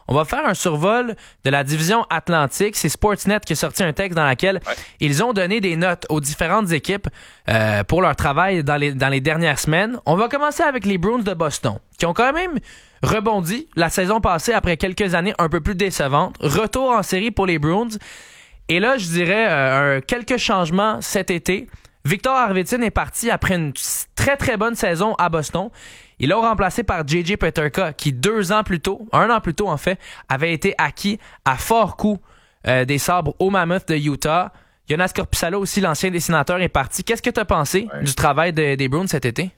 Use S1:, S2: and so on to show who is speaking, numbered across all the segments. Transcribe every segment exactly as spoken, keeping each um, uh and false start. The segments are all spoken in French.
S1: On va faire un survol de la division Atlantique. C'est Sportsnet qui a sorti un texte dans lequel ouais. ils ont donné des notes aux différentes équipes euh, pour leur travail dans les, dans les dernières semaines. On va commencer avec les Bruins de Boston, qui ont quand même rebondi la saison passée après quelques années un peu plus décevantes. Retour en série pour les Bruins. Et là, je dirais euh, quelques changements cet été. Victor Arvidsson est parti après une très très bonne saison à Boston. Ils l'ont remplacé par J J Peterka, qui deux ans plus tôt, un an plus tôt en fait, avait été acquis à fort coup euh, des Sabres au Mammoth de Utah. Jonas Korpisalo aussi, l'ancien des Sénateurs, est parti. Qu'est-ce que tu as pensé ouais. du travail de, des Bruins cet été?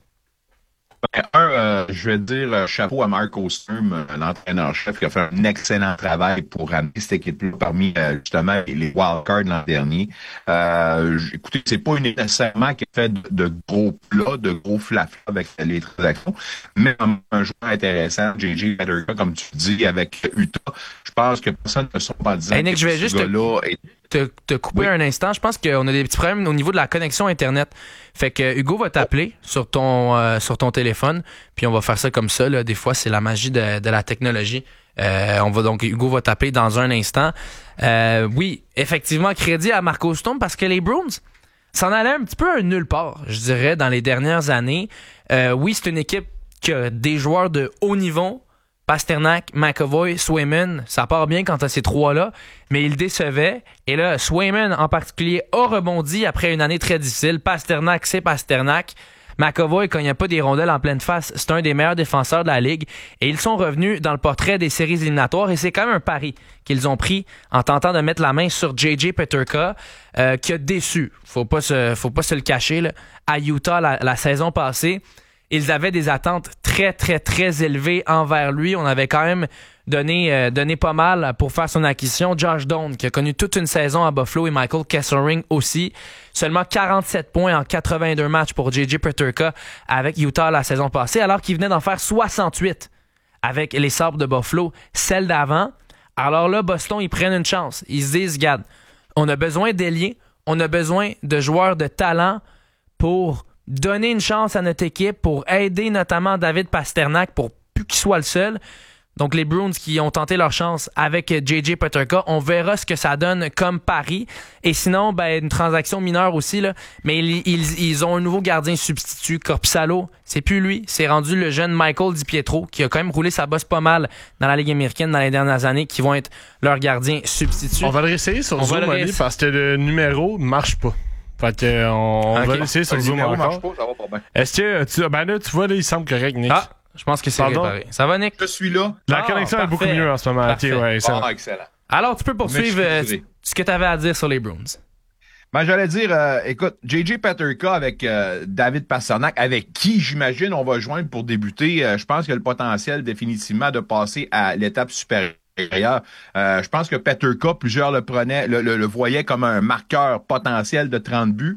S2: Ben, un, euh, je vais dire euh, chapeau à Mark Ostrom, euh, l'entraîneur-chef, qui a fait un excellent travail pour amener cette équipe-là parmi euh, justement les wildcards l'an dernier. Euh, écoutez, c'est pas une équipe nécessairement qui a fait de, de gros plats, de gros flafla avec les transactions, mais un joueur intéressant, J J Peterka, comme tu dis, avec Utah. Je pense que personne ne se pas disant
S1: hey Nick,
S2: que
S1: je vais
S2: ce
S1: juste
S2: gars-là est...
S1: te, te couper oui. un instant. Je pense qu'on a des petits problèmes au niveau de la connexion Internet. Fait que Hugo va t'appeler oh. sur ton euh, sur ton téléphone, puis on va faire ça comme ça. Là. Des fois, c'est la magie de, de la technologie. Euh, on va donc Hugo va t'appeler dans un instant. Euh, oui, effectivement, crédit à Marco Stone parce que les Bruins s'en allaient un petit peu à nulle part, je dirais, dans les dernières années. Euh, oui, c'est une équipe qui a des joueurs de haut niveau. Pasternak, McAvoy, Swayman, ça part bien quand t'as ces trois-là, mais ils décevaient. Et là, Swayman en particulier a rebondi après une année très difficile. Pasternak, c'est Pasternak. McAvoy, quand il n'y a pas des rondelles en pleine face, c'est un des meilleurs défenseurs de la Ligue. Et ils sont revenus dans le portrait des séries éliminatoires. Et c'est quand même un pari qu'ils ont pris en tentant de mettre la main sur J J Peterka, euh, qui a déçu. Faut pas se, faut pas se le cacher, là. À Utah la, la saison passée. Ils avaient des attentes très, très, très élevées envers lui. On avait quand même donné, euh, donné pas mal pour faire son acquisition. Josh Doan, qui a connu toute une saison à Buffalo, et Michael Kesselring aussi. Seulement quarante-sept points en quatre-vingt-deux matchs pour J J Peterka avec Utah la saison passée, alors qu'il venait d'en faire soixante-huit avec les Sabres de Buffalo, celle d'avant. Alors là, Boston, ils prennent une chance. Ils se disent, regarde, on a besoin d'ailiers, on a besoin de joueurs de talent pour donner une chance à notre équipe, pour aider notamment David Pasternak pour plus qu'il soit le seul. Donc les Bruins qui ont tenté leur chance avec J J Peterka, on verra ce que ça donne comme pari. Et sinon, ben une transaction mineure aussi, là. Mais ils, ils, ils ont un nouveau gardien substitut, Korpisalo. C'est plus lui, c'est rendu le jeune Michael DiPietro, qui a quand même roulé sa bosse pas mal dans la Ligue américaine dans les dernières années, qui vont être leurs gardiens substituts.
S3: On va le réessayer sur Zoom, Ali, parce que le numéro ne marche pas. Fait que on, on okay. va laisser sur le Zoom encore. Pas, ça va pas bien. Est-ce que tu, ben là, tu vois, là, il semble correct, Nick.
S1: Ah, je pense que c'est Pardon? réparé. Ça va, Nick?
S2: Je suis là.
S3: La
S1: ah,
S3: connexion
S1: parfait.
S3: est beaucoup mieux en ce moment. Okay, ouais, excellent.
S2: Ah, excellent.
S1: Alors, tu peux poursuivre euh, ce que tu avais à dire sur les Bruins.
S2: Ben, j'allais dire, euh, écoute, J J Peterka avec euh, David Pasternak, avec qui, j'imagine, on va joindre pour débuter. Euh, je pense qu'il y a le potentiel définitivement de passer à l'étape supérieure. Euh, je pense que Peterka, plusieurs le prenaient, le, le, le voyaient comme un marqueur potentiel de trente buts.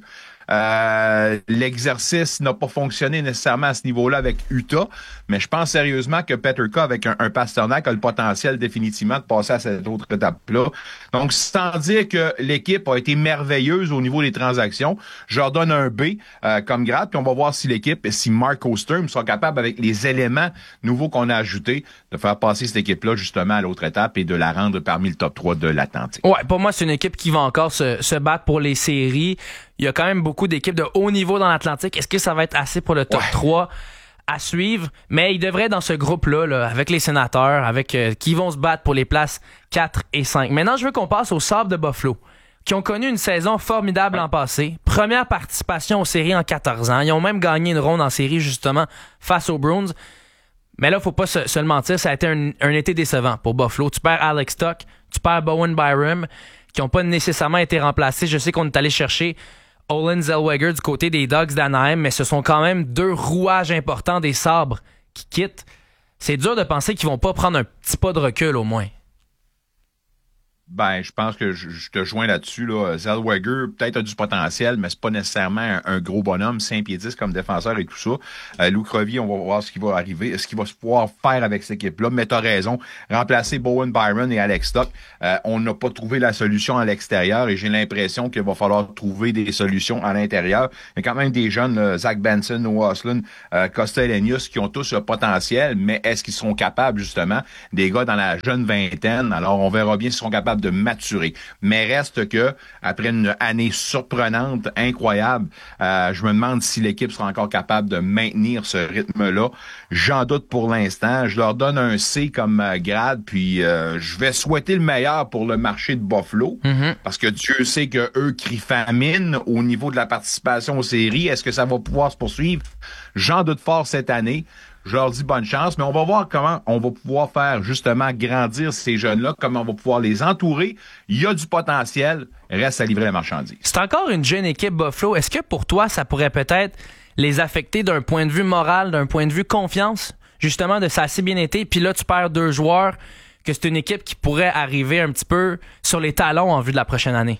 S2: Euh, l'exercice n'a pas fonctionné nécessairement à ce niveau-là avec Utah, mais je pense sérieusement que Peterka avec un, un Pasternak a le potentiel définitivement de passer à cette autre étape-là. Donc, sans dire que l'équipe a été merveilleuse au niveau des transactions, je leur donne un B euh, comme grade, puis on va voir si l'équipe, si Mark Ostrom sera capable, avec les éléments nouveaux qu'on a ajoutés, de faire passer cette équipe-là justement à l'autre étape et de la rendre parmi le top trois de l'Atlantique.
S1: Ouais, pour moi, c'est une équipe qui va encore se, se battre pour les séries. Il y a quand même beaucoup d'équipes de haut niveau dans l'Atlantique. Est-ce que ça va être assez pour le top ouais. trois à suivre? Mais ils devraient, dans ce groupe-là, là, avec les Sénateurs, avec euh, qui vont se battre pour les places quatre et cinq. Maintenant, je veux qu'on passe aux Sabres de Buffalo, qui ont connu une saison formidable l'an passé. Première participation aux séries en quatorze ans. Ils ont même gagné une ronde en série, justement, face aux Bruins. Mais là, faut pas se, se le mentir, ça a été un, un été décevant pour Buffalo. Tu perds Alex Tuch, tu perds Bowen Byram, qui n'ont pas nécessairement été remplacés. Je sais qu'on est allé chercher Olen Zellweger du côté des Ducks d'Anaheim, mais ce sont quand même deux rouages importants des Sabres qui quittent. C'est dur de penser qu'ils vont pas prendre un petit pas de recul au moins.
S2: Ben, je pense que je, je te joins là-dessus. Là. Zellweger, peut-être a du potentiel, mais c'est pas nécessairement un, un gros bonhomme, cinq pieds dix comme défenseur et tout ça. Euh, Luc Robbie, on va voir ce qui va arriver, ce qu'il va se pouvoir faire avec cette équipe-là. Mais t'as raison, remplacer Bowen Byron et Alex Stock, euh, on n'a pas trouvé la solution à l'extérieur et j'ai l'impression qu'il va falloir trouver des solutions à l'intérieur. Il y a quand même des jeunes, là, Zach Benson, Noah Osland, euh, Costa Elenius, qui ont tous le potentiel, mais est-ce qu'ils seront capables, justement, des gars dans la jeune vingtaine? Alors, on verra bien s'ils seront capables de maturer. Mais reste que, après une année surprenante, incroyable, euh, je me demande si l'équipe sera encore capable de maintenir ce rythme-là. J'en doute pour l'instant. Je leur donne un C comme euh, grade, puis euh, je vais souhaiter le meilleur pour le marché de Buffalo, mm-hmm. parce que Dieu sait que eux crient famine au niveau de la participation aux séries. Est-ce que ça va pouvoir se poursuivre? J'en doute fort cette année. Je leur dis bonne chance, mais on va voir comment on va pouvoir faire justement grandir ces jeunes-là, comment on va pouvoir les entourer. Il y a du potentiel, reste à livrer la marchandise.
S1: C'est encore une jeune équipe Buffalo. Est-ce que pour toi, ça pourrait peut-être les affecter d'un point de vue moral, d'un point de vue confiance, justement de ça a assez bien été, puis là tu perds deux joueurs, que c'est une équipe qui pourrait arriver un petit peu sur les talons en vue de la prochaine année?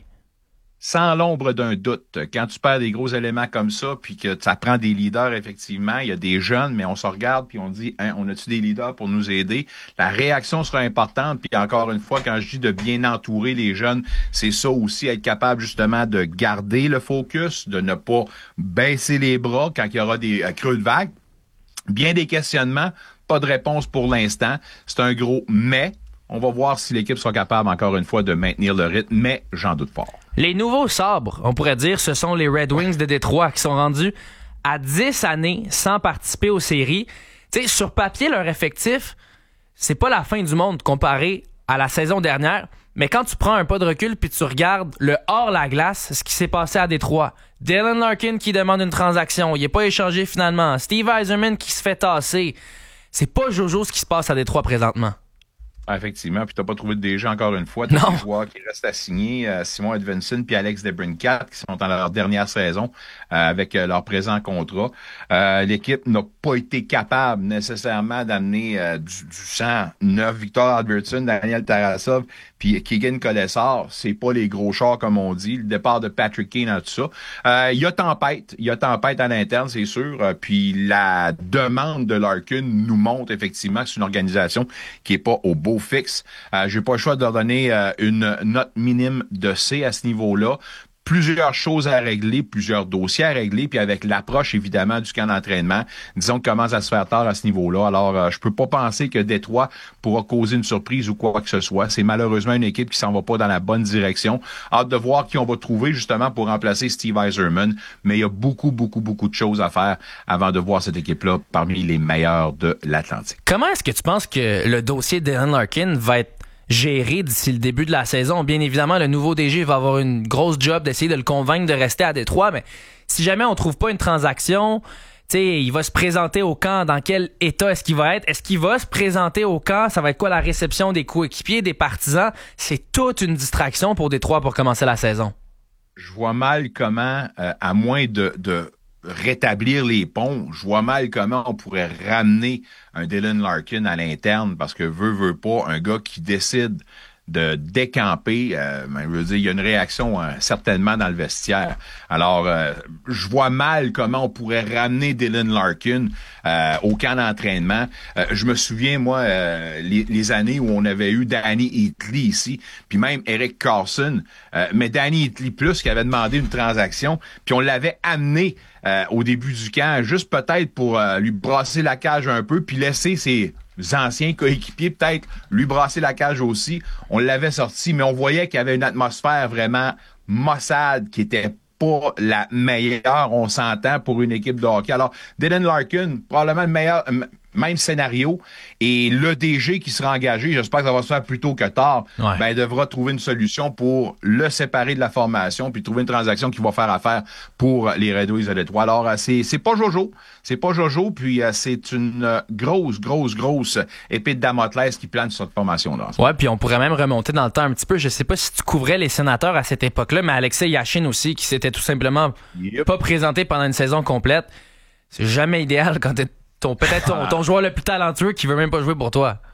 S2: Sans l'ombre d'un doute, quand tu perds des gros éléments comme ça, puis que ça prend des leaders, effectivement, il y a des jeunes, mais on se regarde, puis on dit, hein, on a-tu des leaders pour nous aider? La réaction sera importante, puis encore une fois, quand je dis de bien entourer les jeunes, c'est ça aussi, être capable justement de garder le focus, de ne pas baisser les bras quand il y aura des euh, creux de vague. Bien des questionnements, pas de réponse pour l'instant. C'est un gros mais. On va voir si l'équipe sera capable, encore une fois, de maintenir le rythme, mais j'en doute fort.
S1: Les nouveaux sabres, on pourrait dire, ce sont les Red Wings de Détroit qui sont rendus à dix années sans participer aux séries. Tu sais, sur papier, leur effectif, c'est pas la fin du monde comparé à la saison dernière, mais quand tu prends un pas de recul puis tu regardes le hors la glace, ce qui s'est passé à Détroit, Dylan Larkin qui demande une transaction, il n'est pas échangé finalement, Steve Yzerman qui se fait tasser, c'est pas Jojo ce qui se passe à Détroit présentement.
S2: Ah, effectivement, puis t'as pas trouvé de déjà encore une fois. T'as des joueurs qui restent à signer, euh, Simon Edvinsson puis Alex DeBrincat, qui sont dans leur dernière saison euh, avec euh, leur présent contrat. Euh, l'équipe n'a pas été capable nécessairement d'amener euh, du, du sang neuf. Victor Albertson, Daniel Tarasov, puis Keegan Kolesar, c'est pas les gros chars comme on dit. Le départ de Patrick Kane dans tout ça. Euh, il y a tempête, il y a tempête à l'interne, c'est sûr. Euh, puis la demande de Larkin nous montre effectivement que c'est une organisation qui est pas au beau fixe. Euh, j'ai pas le choix de leur donner euh, une note minime de C à ce niveau-là. Plusieurs choses à régler, plusieurs dossiers à régler, puis avec l'approche, évidemment, du camp d'entraînement, disons qu'il commence à se faire tard à ce niveau-là. Alors, euh, je peux pas penser que Détroit pourra causer une surprise ou quoi que ce soit. C'est malheureusement une équipe qui s'en va pas dans la bonne direction. Hâte de voir qui on va trouver, justement, pour remplacer Steve Yzerman. Mais il y a beaucoup, beaucoup, beaucoup de choses à faire avant de voir cette équipe-là parmi les meilleures de l'Atlantique.
S1: Comment est-ce que tu penses que le dossier d'Dylan Larkin va être géré d'ici le début de la saison? Bien évidemment, le nouveau D G va avoir une grosse job d'essayer de le convaincre de rester à Détroit, mais si jamais on trouve pas une transaction, tu sais, il va se présenter au camp. Dans quel état est-ce qu'il va être? Est-ce qu'il va se présenter au camp? Ça va être quoi la réception des coéquipiers, des partisans? C'est toute une distraction pour Détroit pour commencer la saison.
S2: Je vois mal comment, euh, à moins de... de... rétablir les ponts, je vois mal comment on pourrait ramener un Dylan Larkin à l'interne parce que veut, veut pas, un gars qui décide de décamper, euh, ben, je veux dire, il y a une réaction euh, certainement dans le vestiaire. Alors, euh, je vois mal comment on pourrait ramener Dylan Larkin euh, au camp d'entraînement. Euh, je me souviens, moi, euh, les, les années où on avait eu Danny Heatley ici, puis même Eric Carlson, euh, mais Danny Heatley plus qui avait demandé une transaction, puis on l'avait amené euh, au début du camp, juste peut-être pour euh, lui brasser la cage un peu, puis laisser ses anciens coéquipiers peut-être lui brasser la cage aussi. On l'avait sorti, mais on voyait qu'il y avait une atmosphère vraiment maussade qui était pas la meilleure, on s'entend, pour une équipe de hockey. Alors, Dylan Larkin, probablement le meilleur, même scénario, et le D G qui sera engagé, j'espère que ça va se faire plus tôt que tard, ouais. ben, devra trouver une solution pour le séparer de la formation, puis trouver une transaction qui va faire affaire pour les Red Wings de Détroit. Alors, c'est, c'est pas Jojo, c'est pas Jojo, puis c'est une grosse, grosse, grosse épée de Damoclès qui plane sur cette formation-là.
S1: Ouais, puis on pourrait même remonter dans le temps un petit peu. Je sais pas si tu couvrais les Sénateurs à cette époque-là, mais Alexei Yashin aussi, qui s'était tout simplement yep. pas présenté pendant une saison complète. C'est jamais idéal quand t'es ton, peut-être ton, ton joueur le plus talentueux qui veut même pas jouer pour toi.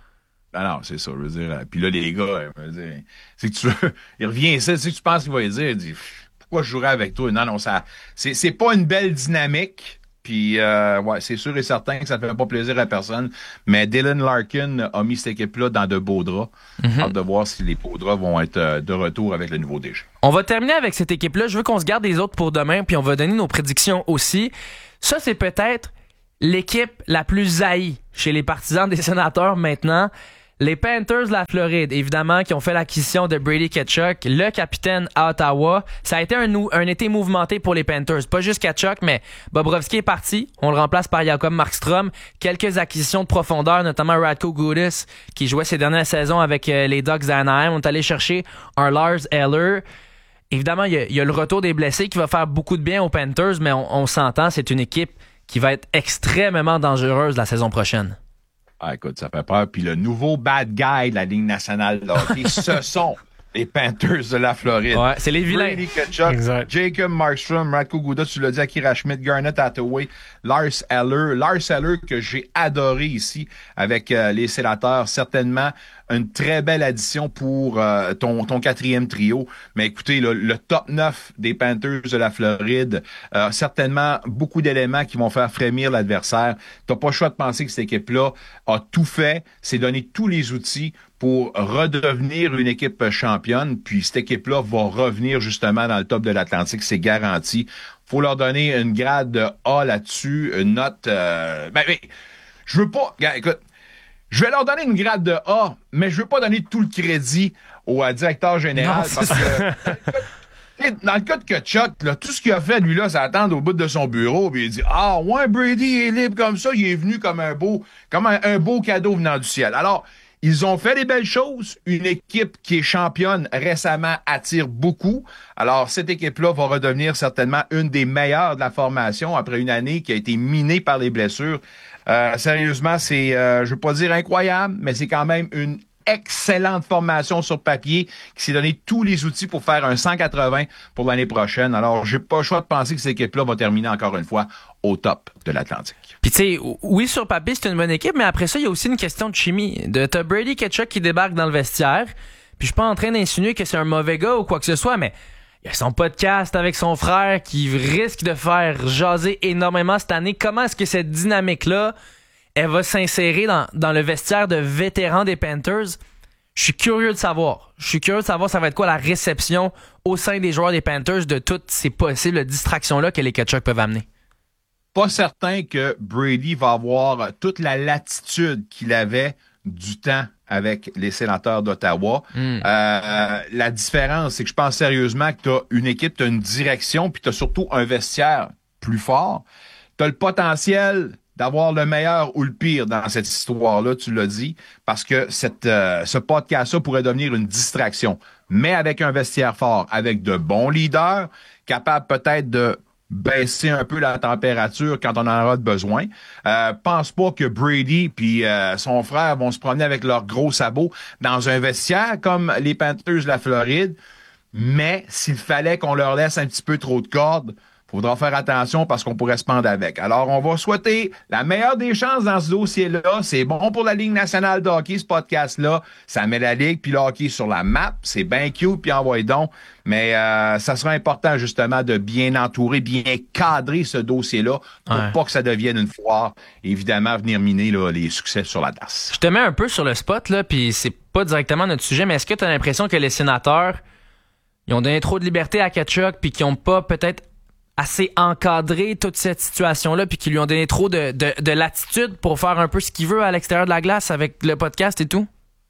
S2: Ah non, c'est ça, je veux dire. Puis là, les gars, je veux dire, c'est que tu veux, il revient ici, tu sais, tu penses qu'il va lui dire, il dit, pourquoi je jouerais avec toi? Non, non, ça, c'est, c'est pas une belle dynamique. Puis, euh, ouais, c'est sûr et certain que ça ne fait pas plaisir à personne. Mais Dylan Larkin a mis cette équipe-là dans de beaux draps. Mm-hmm. Hâte de voir si les beaux draps vont être euh, de retour avec le nouveau D G.
S1: On va terminer avec cette équipe-là. Je veux qu'on se garde les autres pour demain, puis on va donner nos prédictions aussi. Ça, c'est peut-être l'équipe la plus haïe chez les partisans des Sénateurs maintenant. Les Panthers de la Floride, évidemment, qui ont fait l'acquisition de Brady Tkachuk, le capitaine à Ottawa. Ça a été un, un été mouvementé pour les Panthers. Pas juste Tkachuk, mais Bobrovski est parti. On le remplace par Jakob Markstrom. Quelques acquisitions de profondeur, notamment Radko Gudas, qui jouait ses dernières saisons avec euh, les Ducks d'Anaheim. On est allé chercher un Lars Eller. Évidemment, il y, a, il y a le retour des blessés qui va faire beaucoup de bien aux Panthers, mais on, on s'entend, c'est une équipe qui va être extrêmement dangereuse la saison prochaine.
S2: Ah, écoute, ça fait peur. Puis le nouveau bad guy de la Ligue nationale de hockey, ce sont les Panthers de la Floride.
S1: Ouais, c'est les vilains.
S2: Brady Tkachuk, Jacob Markstrom, Radko Gudas, tu l'as dit, Akira Schmidt, Garnet Hathaway, Lars Eller. Lars Eller que j'ai adoré ici avec euh, les Sénateurs. Certainement une très belle addition pour euh, ton, ton quatrième trio. Mais écoutez, là, le top neuf des Panthers de la Floride, euh, certainement beaucoup d'éléments qui vont faire frémir l'adversaire. T'as pas le choix de penser que cette équipe-là a tout fait, s'est donné tous les outils pour redevenir une équipe championne. Puis cette équipe-là va revenir justement dans le top de l'Atlantique, c'est garanti. Faut leur donner une grade de A là-dessus, une note... Euh, ben, mais, je veux pas... Écoute, je vais leur donner une grade de A, mais je veux pas donner tout le crédit au euh, directeur général. Non, parce que, dans le cas de Tkachuk, là, tout ce qu'il a fait, lui, là, c'est attendre au bout de son bureau, puis il dit « Ah, ouais, Brady est libre comme ça, il est venu comme un beau, comme un, un beau cadeau venant du ciel. » Alors, ils ont fait des belles choses. Une équipe qui est championne récemment attire beaucoup. Alors, cette équipe-là va redevenir certainement une des meilleures de la formation après une année qui a été minée par les blessures. Euh, sérieusement, c'est, euh, je veux pas dire incroyable, mais c'est quand même une excellente formation sur papier qui s'est donné tous les outils pour faire un cent quatre-vingts pour l'année prochaine. Alors, j'ai pas le choix de penser que cette équipe-là va terminer encore une fois au top de l'Atlantique.
S1: Puis tu sais, oui, sur papier, c'est une bonne équipe, mais après ça, il y a aussi une question de chimie. De t'as Brady Tkachuk qui débarque dans le vestiaire, puis je suis pas en train d'insinuer que c'est un mauvais gars ou quoi que ce soit, mais il y a son podcast avec son frère qui risque de faire jaser énormément cette année. Comment est-ce que cette dynamique-là, elle va s'insérer dans, dans le vestiaire de vétérans des Panthers? Je suis curieux de savoir. Je suis curieux de savoir ça va être quoi la réception au sein des joueurs des Panthers de toutes ces possibles distractions-là que les Tkachuk peuvent amener.
S2: Pas certain que Brady va avoir toute la latitude qu'il avait du temps avec les Sénateurs d'Ottawa. Mm. Euh, la différence, c'est que je pense sérieusement que tu as une équipe, tu as une direction, puis tu as surtout un vestiaire plus fort. Tu as le potentiel d'avoir le meilleur ou le pire dans cette histoire-là, tu l'as dit, parce que cette, euh, ce podcast-là pourrait devenir une distraction. Mais avec un vestiaire fort, avec de bons leaders, capables peut-être de baisser un peu la température quand on en aura besoin. Euh, pense pas que Brady puis euh, son frère vont se promener avec leurs gros sabots dans un vestiaire comme les Panthers de la Floride, mais s'il fallait qu'on leur laisse un petit peu trop de cordes, faudra faire attention parce qu'on pourrait se pendre avec. Alors, on va souhaiter la meilleure des chances dans ce dossier-là. C'est bon pour la Ligue nationale de hockey, ce podcast-là. Ça met la Ligue puis le hockey sur la map. C'est bien cute, puis envoie donc. Mais euh, ça sera important, justement, de bien entourer, bien cadrer ce dossier-là pour ouais. pas que ça devienne une foire. Évidemment, venir miner là, les succès sur la tasse.
S1: Je te mets un peu sur le spot, là, puis c'est pas directement notre sujet, mais est-ce que tu as l'impression que les Sénateurs, ils ont donné trop de liberté à Tkachuk puis qu'ils ont pas peut-être assez encadré toute cette situation-là puis qui lui ont donné trop de, de, de latitude pour faire un peu ce qu'il veut à l'extérieur de la glace avec le podcast et tout?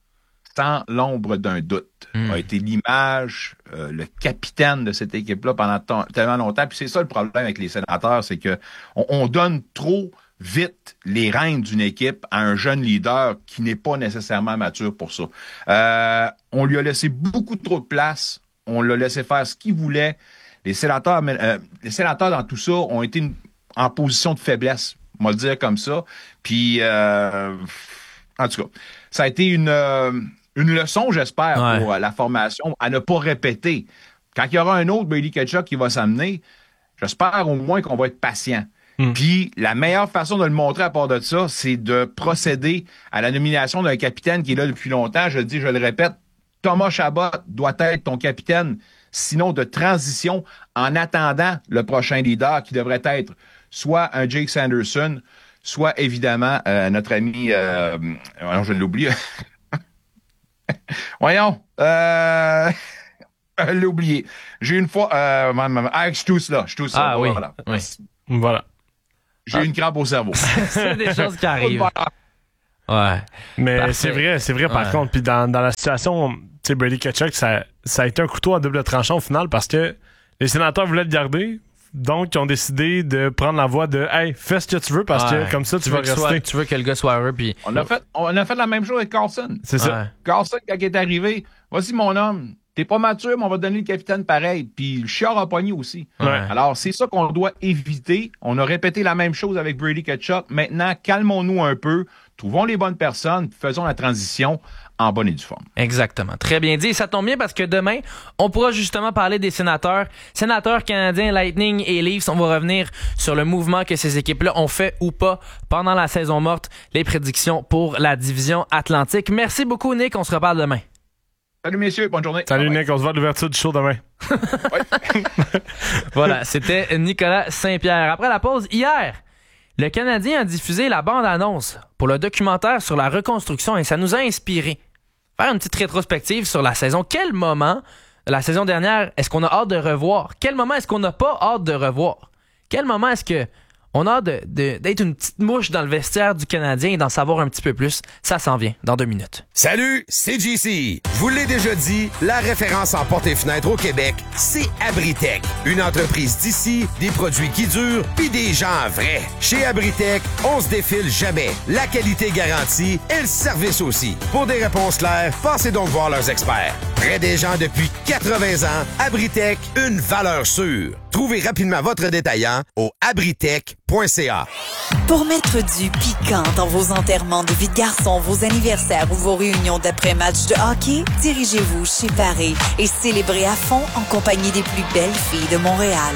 S2: Sans l'ombre d'un doute. Mm. A été l'image, euh, le capitaine de cette équipe-là pendant t- tellement longtemps. Puis c'est ça le problème avec les Sénateurs, c'est que on, on donne trop vite les rênes d'une équipe à un jeune leader qui n'est pas nécessairement mature pour ça. Euh, on lui a laissé beaucoup trop de place. On l'a laissé faire ce qu'il voulait. Les sénateurs, euh, les sénateurs dans tout ça ont été une, en position de faiblesse, on va le dire comme ça. Puis, euh, en tout cas, ça a été une, euh, une leçon, j'espère, ouais. pour euh, la formation, à ne pas répéter. Quand il y aura un autre Brady Tkachuk qui va s'amener, j'espère au moins qu'on va être patient. Mm. Puis la meilleure façon de le montrer à part de ça, c'est de procéder à la nomination d'un capitaine qui est là depuis longtemps. Je le dis, je le répète, Thomas Chabot doit être ton capitaine, sinon de transition, en attendant le prochain leader qui devrait être soit un Jake Sanderson, soit évidemment euh, notre ami... Euh, alors je l'oublie. Voyons. Euh... Je l'ai oublié. J'ai une fois... Euh, ah, je tousse là. Je tousse là.
S1: Ah oui.
S2: Voilà.
S1: oui.
S3: Voilà.
S2: J'ai ah. une crampe au cerveau.
S1: C'est des choses qui arrivent. Ouais.
S3: Mais
S1: Parfait.
S3: c'est vrai, c'est vrai par ouais. contre. Puis dans, dans la situation, tu sais, Brady Tkachuk, ça, ça a été un couteau à double tranchant au final parce que les sénateurs voulaient le garder. Donc, ils ont décidé de prendre la voie de « Hey, fais ce que tu veux parce ouais. que comme ça, tu, tu vas rester.
S1: Soit, » Tu veux que le gars soit heureux. Puis...
S2: On, a fait, on a fait la même chose avec Carlson.
S3: C'est ça.
S2: Ouais. Carlson, quand il est arrivé, « Voici mon homme. T'es pas mature, mais on va te donner le capitaine pareil. » Puis le chiard a pogné aussi.
S3: Ouais.
S2: Alors, c'est ça qu'on doit éviter. On a répété la même chose avec Brady Tkachuk. Maintenant, calmons-nous un peu. Trouvons les bonnes personnes. Puis faisons la transition en bonne et due forme.
S1: Exactement. Très bien dit. Et ça tombe bien parce que demain, on pourra justement parler des sénateurs. Sénateurs canadiens, Lightning et Leafs. On va revenir sur le mouvement que ces équipes-là ont fait ou pas pendant la saison morte. Les prédictions pour la division Atlantique. Merci beaucoup, Nick. On se reparle demain.
S2: Salut, messieurs. Bonne journée.
S3: Salut, Nick. On se voit à l'ouverture du show demain.
S1: Voilà. C'était Nicolas Saint-Pierre. Après la pause, hier, le Canadien a diffusé la bande-annonce pour le documentaire sur la reconstruction et ça nous a inspiré. Faire une petite rétrospective sur la saison. Quel moment, la saison dernière, est-ce qu'on a hâte de revoir? Quel moment est-ce qu'on n'a pas hâte de revoir? Quel moment est-ce que on a hâte de, de, d'être une petite mouche dans le vestiaire du Canadien et d'en savoir un petit peu plus? Ça s'en vient dans deux minutes.
S4: Salut, c'est J C. Je vous l'ai déjà dit, la référence en portes et fenêtres au Québec, c'est Abritech. Une entreprise d'ici, des produits qui durent, puis des gens vrais. Chez Abritech, on se défile jamais. La qualité garantie et le service aussi. Pour des réponses claires, passez donc voir leurs experts. Près des gens depuis quatre-vingts ans, Abritech, une valeur sûre. Trouvez rapidement votre détaillant au abritech point c a.
S5: Pour mettre du piquant dans vos enterrements de vie de garçon, vos anniversaires ou vos réunions d'après-match de hockey, dirigez-vous chez Paris et célébrez à fond en compagnie des plus belles filles de Montréal.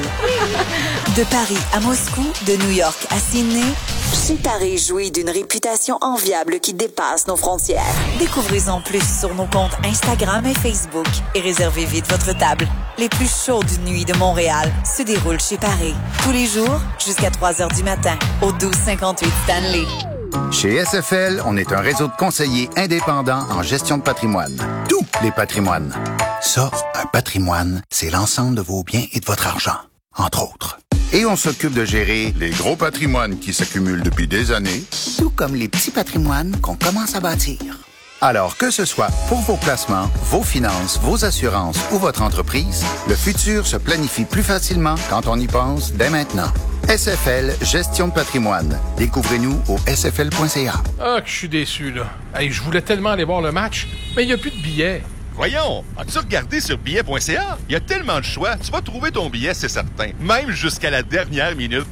S5: De Paris à Moscou, de New York à Sydney, Chez Paris jouit d'une réputation enviable qui dépasse nos frontières. Découvrez-en plus sur nos comptes Instagram et Facebook et réservez vite votre table. Les plus chaudes nuits de Montréal se déroulent chez Paris. Tous les jours, jusqu'à trois heures du matin, au douze cinquante-huit Stanley.
S6: Chez S F L, on est un réseau de conseillers indépendants en gestion de patrimoine. Tous les patrimoines. Ça, un patrimoine, c'est l'ensemble de vos biens et de votre argent, entre autres. Et on s'occupe de gérer les gros patrimoines qui s'accumulent depuis des années, tout comme les petits patrimoines qu'on commence à bâtir. Alors, que ce soit pour vos placements, vos finances, vos assurances ou votre entreprise, le futur se planifie plus facilement quand on y pense dès maintenant. S F L, gestion de patrimoine. Découvrez-nous au s f l point c a.
S7: Ah, que je suis déçu, là. Hey, je voulais tellement aller voir le match, mais il n'y a plus de billets.
S8: Voyons, as-tu regardé sur billet point c a? Il y a tellement de choix, tu vas trouver ton billet, c'est certain. Même jusqu'à la dernière minute.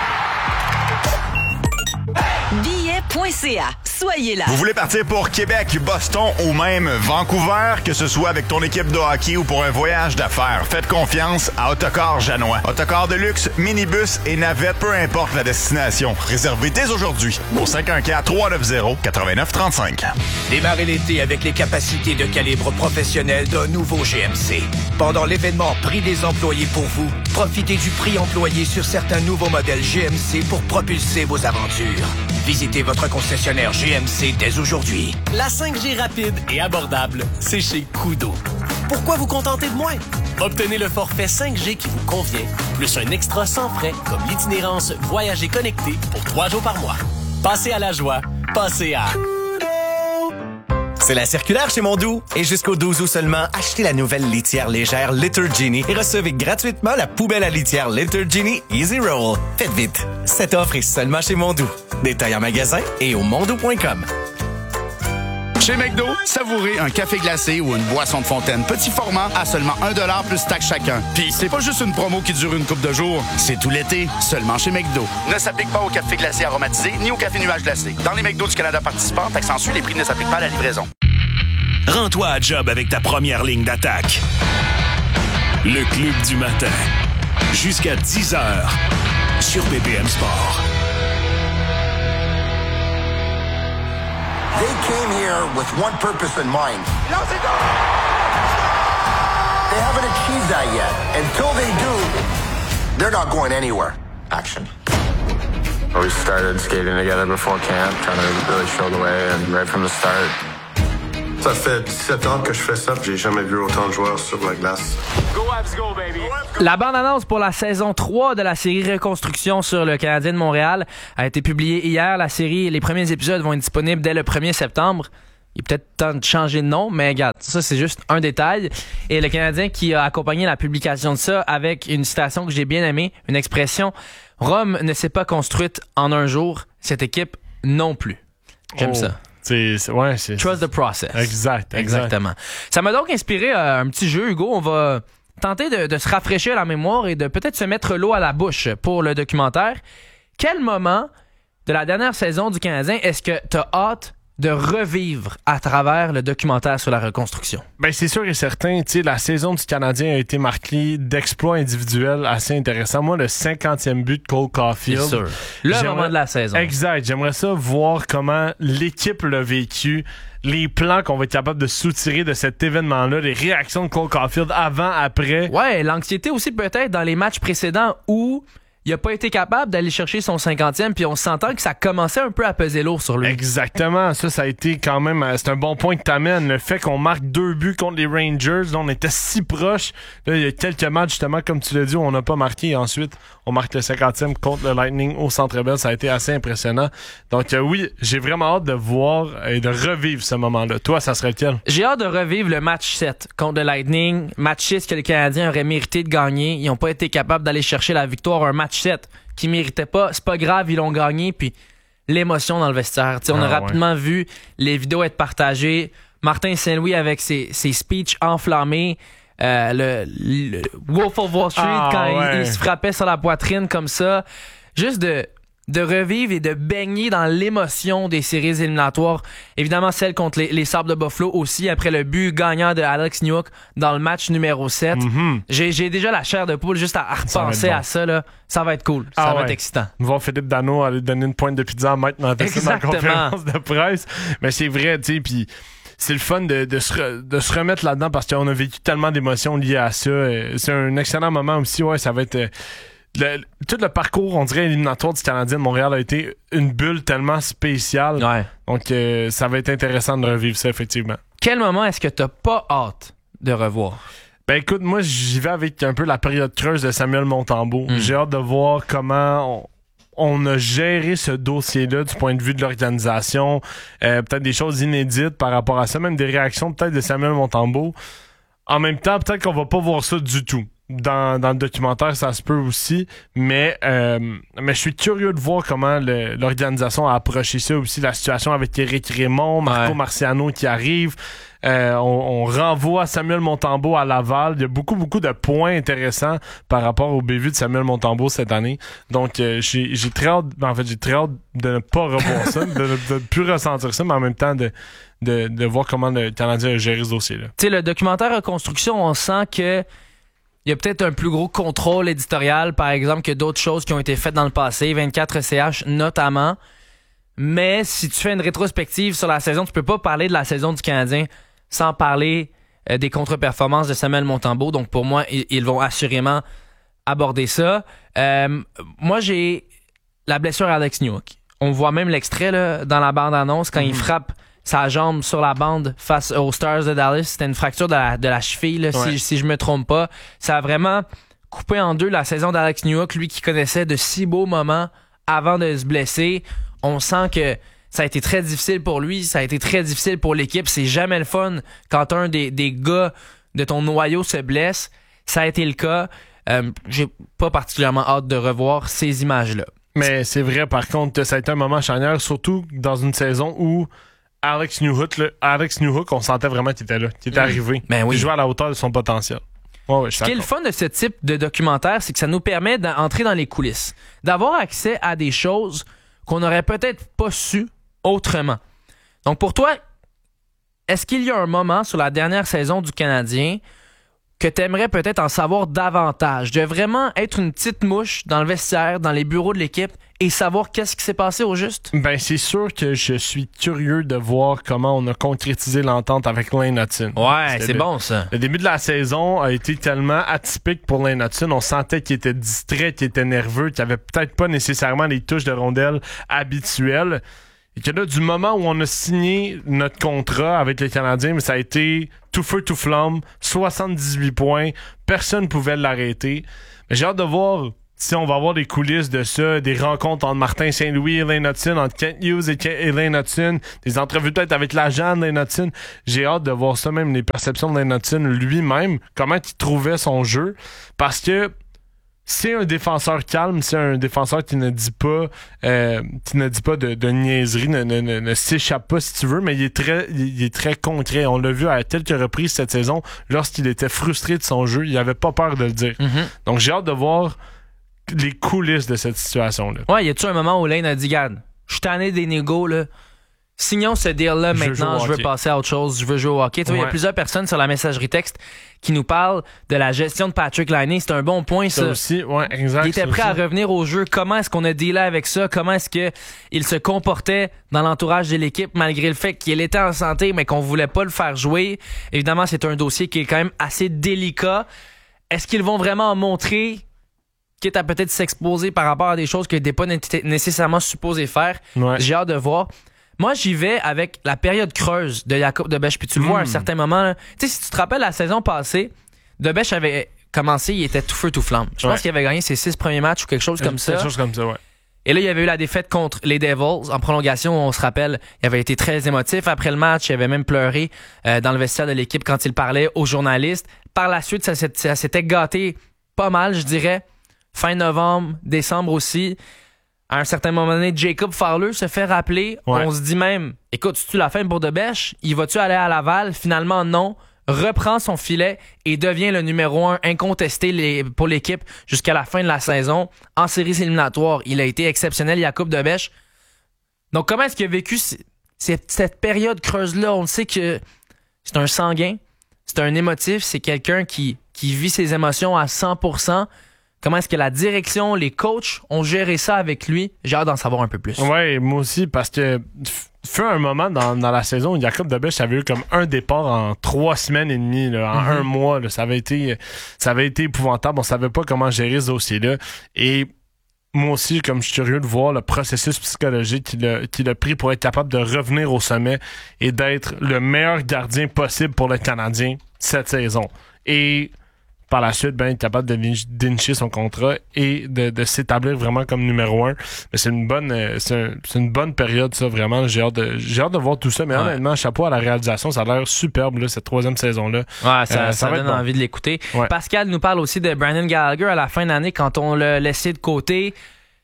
S9: billet point c a. Soyez là.
S10: Vous voulez partir pour Québec, Boston ou même Vancouver, que ce soit avec ton équipe de hockey ou pour un voyage d'affaires, faites confiance à Autocar Janois. Autocar de luxe, minibus et navette, peu importe la destination. Réservez dès aujourd'hui au cinq un quatre, trois neuf zéro, neuf neuf trois cinq.
S11: Démarrez l'été avec les capacités de calibre professionnel d'un nouveau G M C. Pendant l'événement Prix des employés pour vous, profitez du prix employé sur certains nouveaux modèles G M C pour propulser vos aventures. Visitez votre concessionnaire G M C dès aujourd'hui.
S12: La cinq G rapide et abordable, c'est chez Koodo. Pourquoi vous contenter de moins? Obtenez le forfait cinq G qui vous convient, plus un extra sans frais comme l'itinérance Voyager connecté pour trois jours par mois. Passez à la joie, passez à...
S13: C'est la circulaire chez Mondou. Et jusqu'au douze août seulement, achetez la nouvelle litière légère Litter Genie et recevez gratuitement la poubelle à litière Litter Genie Easy Roll. Faites vite. Cette offre est seulement chez Mondou. Détail en magasin et au mondou point com.
S14: Chez McDo, savourez un café glacé ou une boisson de fontaine petit format à seulement un dollar plus taxe chacun. Puis c'est pas juste une promo qui dure une couple de jours, c'est tout l'été, seulement chez McDo. Ne s'applique pas au café glacé aromatisé ni au café nuage glacé. Dans les McDo du Canada participants, taxe en su, les prix ne s'appliquent pas à la livraison.
S15: Rends-toi à job avec ta première ligne d'attaque. Le Club du matin. Jusqu'à dix heures. sur B B M Sport.
S16: They came here with one purpose in mind. They haven't achieved that yet. Until they do, they're not going anywhere. Action.
S17: We started skating together before camp, trying to really show the way, and right from the start.
S18: Ça fait dix-sept ans que je fais ça, j'ai jamais vu autant de joueurs sur la glace.
S1: Go Habs, go baby! La bande-annonce pour la saison trois de la série Reconstruction sur le Canadien de Montréal a été publiée hier. La série, les premiers épisodes vont être disponibles dès le premier septembre. Il est peut-être temps de changer de nom, mais regarde, ça c'est juste un détail. Et le Canadien qui a accompagné la publication de ça avec une citation que j'ai bien aimée, une expression « Rome ne s'est pas construite en un jour, cette équipe non plus ». J'aime
S3: oh.
S1: ça.
S3: C'est, c'est, ouais, c'est,
S1: Trust the process.
S3: Exact, exact.
S1: Exactement. Ça m'a donc inspiré euh, un petit jeu, Hugo. On va tenter de, de se rafraîchir la mémoire et de peut-être se mettre l'eau à la bouche pour le documentaire. Quel moment de la dernière saison du Canadien est-ce que tu as hâte de revivre à travers le documentaire sur la reconstruction?
S3: Ben c'est sûr et certain, tu sais, la saison du Canadien a été marquée d'exploits individuels assez intéressants. Moi, le cinquantième but de Cole Caulfield.
S1: C'est sûr. Le
S3: j'aimerais...
S1: moment de la saison.
S3: Exact. J'aimerais ça voir comment l'équipe l'a vécu, les plans qu'on va être capable de soutirer de cet événement-là, les réactions de Cole Caulfield avant, après.
S1: Ouais, l'anxiété aussi peut-être dans les matchs précédents où il a pas été capable d'aller chercher son cinquantième, puis on s'entend que ça commençait un peu à peser lourd sur lui.
S3: Exactement. Ça, ça a été quand même... C'est un bon point que t'amènes. Le fait qu'on marque deux buts contre les Rangers, là, on était si proches. Là, il y a quelques matchs, justement, comme tu l'as dit, où on n'a pas marqué. Et ensuite, on marque le cinquantième contre le Lightning au Centre Bell. Ça a été assez impressionnant. Donc, euh, oui, j'ai vraiment hâte de voir et de revivre ce moment-là. Toi, ça serait lequel?
S1: J'ai hâte de revivre le match sept contre le Lightning. Match six que les Canadiens auraient mérité de gagner. Ils n'ont pas été capables d'aller chercher la victoire. Un match sept qui méritait pas, c'est pas grave, ils l'ont gagné, puis l'émotion dans le vestiaire. T'sais, on ah, a rapidement ouais. vu les vidéos être partagées. Martin Saint-Louis avec ses, ses speeches enflammés, euh, le, le Wolf of Wall Street ah, quand ouais. il, il se frappait sur la poitrine comme ça. Juste de de revivre et de baigner dans l'émotion des séries éliminatoires. Évidemment, celle contre les, les Sabres de Buffalo aussi, après le but gagnant de Alex Newhook dans le match numéro sept. Mm-hmm. J'ai, j'ai déjà la chair de poule juste à, à repenser ça bon. à ça. Là. Ça va être cool. Ça ah va ouais. être excitant.
S3: Voir Philippe Dano aller donner une pointe de pizza à Mike Matheson dans la conférence de presse. Mais c'est vrai, tu sais, puis c'est le fun de, de, se re, de se remettre là-dedans parce qu'on a vécu tellement d'émotions liées à ça. C'est un excellent moment aussi. Ouais, ça va être... Le, tout le parcours, on dirait, éliminatoire du Canadien de Montréal a été une bulle tellement spéciale.
S1: Ouais.
S3: Donc, euh, ça va être intéressant de revivre ça, effectivement.
S1: Quel moment est-ce que t'as pas hâte de revoir?
S3: Ben écoute, moi, j'y vais avec un peu la période creuse de Samuel Montembeault. Mm. J'ai hâte de voir comment on, on a géré ce dossier-là du point de vue de l'organisation. Euh, peut-être des choses inédites par rapport à ça, même des réactions peut-être de Samuel Montembeault. En même temps, peut-être qu'on va pas voir ça du tout. Dans, dans le documentaire, ça se peut aussi, mais euh, mais je suis curieux de voir comment le, l'organisation a approché ça aussi, la situation avec Éric Raymond, Marco ouais. Marciano qui arrive. Euh, on, on renvoie Samuel Montembeault à Laval. Il y a beaucoup, beaucoup de points intéressants par rapport au bévue de Samuel Montembeault cette année. Donc, euh, j'ai, j'ai très hâte, en fait, j'ai très hâte de ne pas revoir ça, de ne plus ressentir ça, mais en même temps de, de, de voir comment le Canadien a géré ce dossier-là.
S1: Tu sais, le documentaire Reconstruction, on sent que il y a peut-être un plus gros contrôle éditorial, par exemple, que d'autres choses qui ont été faites dans le passé, vingt-quatre C H notamment. Mais si tu fais une rétrospective sur la saison, tu peux pas parler de la saison du Canadien sans parler euh, des contre-performances de Samuel Montembeault. Donc pour moi, ils, ils vont assurément aborder ça. Euh, moi, j'ai la blessure à Alex Newhook. On voit même l'extrait là, dans la bande-annonce quand mm-hmm. il frappe sa jambe sur la bande face aux Stars de Dallas. C'était une fracture de la, de la cheville, là, ouais. si, si je me trompe pas. Ça a vraiment coupé en deux la saison d'Alex Newhook, lui qui connaissait de si beaux moments avant de se blesser. On sent que ça a été très difficile pour lui, ça a été très difficile pour l'équipe. C'est jamais le fun quand un des, des gars de ton noyau se blesse. Ça a été le cas. Euh, j'ai pas particulièrement hâte de revoir ces images-là.
S3: Mais c'est vrai, par contre, ça a été un moment charnière, surtout dans une saison où Alex Newhook, là, Alex Newhook, on sentait vraiment qu'il était là, qu'il était mmh. arrivé.
S1: Ben oui.
S3: Il jouait à la hauteur de son potentiel. Ouais, ouais,
S1: ce qui est le fun de ce type de documentaire, c'est que ça nous permet d'entrer dans les coulisses, d'avoir accès à des choses qu'on n'aurait peut-être pas su autrement. Donc pour toi, est-ce qu'il y a un moment sur la dernière saison du Canadien que tu aimerais peut-être en savoir davantage, de vraiment être une petite mouche dans le vestiaire, dans les bureaux de l'équipe et savoir qu'est-ce qui s'est passé au juste?
S3: Ben, c'est sûr que je suis curieux de voir comment on a concrétisé l'entente avec Lane Hutson.
S1: Ouais,
S3: C'était
S1: c'est
S3: le,
S1: bon, ça.
S3: Le début de la saison a été tellement atypique pour Lane Hutson. On sentait qu'il était distrait, qu'il était nerveux, qu'il avait peut-être pas nécessairement les touches de rondelles habituelles. Et que là, du moment où on a signé notre contrat avec les Canadiens, mais ça a été tout feu, tout flamme, soixante-dix-huit points, personne ne pouvait l'arrêter. Mais j'ai hâte de voir si on va avoir des coulisses de ça, des rencontres entre Martin Saint-Louis et Lane Hutson, entre Kent Hughes et, Kent- et Lane Hutson, des entrevues peut-être avec l'agent de Lane Hutson. J'ai hâte de voir ça, même les perceptions de Lane Hutson lui-même, comment il trouvait son jeu, parce que c'est un défenseur calme, c'est un défenseur qui ne dit pas euh, qui ne dit pas de, de niaiserie, ne, ne, ne, ne s'échappe pas si tu veux, mais il est très il est très concret. On l'a vu à quelques reprises cette saison, lorsqu'il était frustré de son jeu, il avait pas peur de le dire. Mm-hmm. Donc j'ai hâte de voir les coulisses de cette situation-là.
S1: Ouais, y a-tu un moment où Lane a dit, garde, je suis tanné des négos, là. Signons ce deal-là
S3: Je
S1: maintenant,
S3: veux
S1: je veux passer à autre chose, je veux jouer au hockey. Tu vois, il
S3: Ouais.
S1: y a plusieurs personnes sur la messagerie texte qui nous parlent de la gestion de Patrick Laine. C'est un bon point, ça.
S3: Ça aussi, ouais, exact.
S1: Il était
S3: ça
S1: prêt
S3: aussi.
S1: à revenir au jeu. Comment est-ce qu'on a dealé avec ça? Comment est-ce que il se comportait dans l'entourage de l'équipe malgré le fait qu'il était en santé, mais qu'on voulait pas le faire jouer? Évidemment, c'est un dossier qui est quand même assez délicat. Est-ce qu'ils vont vraiment en montrer, quitte à peut-être s'exposer par rapport à des choses qu'il n'était pas né- nécessairement supposé faire?
S3: Ouais.
S1: J'ai hâte de voir. Moi, j'y vais avec la période creuse de Jakub Dobeš. Puis tu le vois à un certain moment. là. Tu sais, si tu te rappelles la saison passée, Dobeš avait commencé, il était tout feu, tout flamme. Je
S3: Ouais.
S1: pense qu'il avait gagné ses six premiers matchs ou quelque chose comme ça.
S3: Quelque chose comme ça, ouais.
S1: Et là, il y avait eu la défaite contre les Devils en prolongation. On se rappelle, il avait été très émotif après le match. Il avait même pleuré euh, dans le vestiaire de l'équipe quand il parlait aux journalistes. Par la suite, ça, s'est- ça s'était gâté pas mal, je dirais. Fin novembre, décembre aussi. À un certain moment donné, Jacob Fowler se fait rappeler.
S3: Ouais.
S1: On se dit même, écoute, c'est-tu la fin pour Dobeš? Il va-tu aller à Laval? Finalement, non. Reprend son filet et devient le numéro un incontesté les- pour l'équipe jusqu'à la fin de la saison. En séries éliminatoires, il a été exceptionnel, Jakub Dobeš. Donc, comment est-ce qu'il a vécu c- cette, cette période creuse-là? On le sait que c'est un sanguin, c'est un émotif, c'est quelqu'un qui, qui vit ses émotions à cent pour cent. Comment est-ce que la direction, les coachs ont géré ça avec lui? J'ai hâte d'en savoir un peu plus.
S3: Ouais, moi aussi, parce que f- fut un moment dans, dans la saison où Jakub Dobeš avait eu comme un départ en trois semaines et demie, là, en
S1: Mm-hmm.
S3: un mois. Là, ça avait été ça avait été épouvantable. On savait pas comment gérer ce dossier-là. Et moi aussi, comme je suis curieux de voir le processus psychologique qu'il a, qu'il a pris pour être capable de revenir au sommet et d'être le meilleur gardien possible pour le Canadien cette saison. Et par la suite, ben, être capable de dénicher son contrat et de, de s'établir vraiment comme numéro un. Mais c'est une bonne euh, c'est, un, c'est une bonne période, ça, vraiment. J'ai hâte de, j'ai hâte de voir tout ça. Mais
S1: Ouais.
S3: honnêtement, chapeau à la réalisation. Ça a l'air superbe, là, cette troisième saison-là.
S1: Ouais, ça,
S3: Euh,
S1: ça,
S3: ça va
S1: donne
S3: être bon.
S1: envie de l'écouter.
S3: Ouais.
S1: Pascal nous parle aussi de Brandon Gallagher à la fin d'année quand on l'a laissé de côté.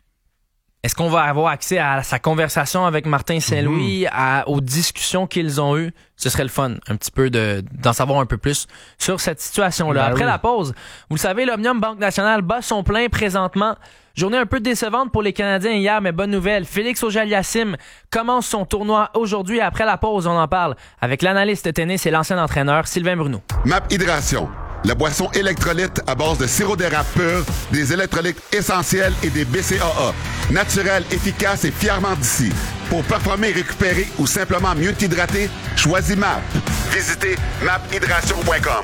S1: Est-ce qu'on va avoir accès à sa conversation avec Martin Saint-Louis,
S3: Mm-hmm.
S1: à, aux discussions qu'ils ont eues? Ce serait le fun, un petit peu de, d'en savoir un peu plus sur cette situation-là.
S3: Ben
S1: Après
S3: oui.
S1: la pause, vous le savez, l'Omnium Banque Nationale bat son plein présentement. Journée un peu décevante pour les Canadiens hier, mais bonne nouvelle. Félix Auger-Aliassime commence son tournoi aujourd'hui. Après la pause, on en parle avec l'analyste tennis et l'ancien entraîneur Sylvain Bruneau.
S19: Map Hydration, la boisson électrolyte à base de sirop d'érable pur, des électrolytes essentiels et des B C A A. Naturel, efficace et fièrement d'ici. Pour performer, récupérer ou simplement mieux t'hydrater, choisis M A P. Visitez map hydration point com.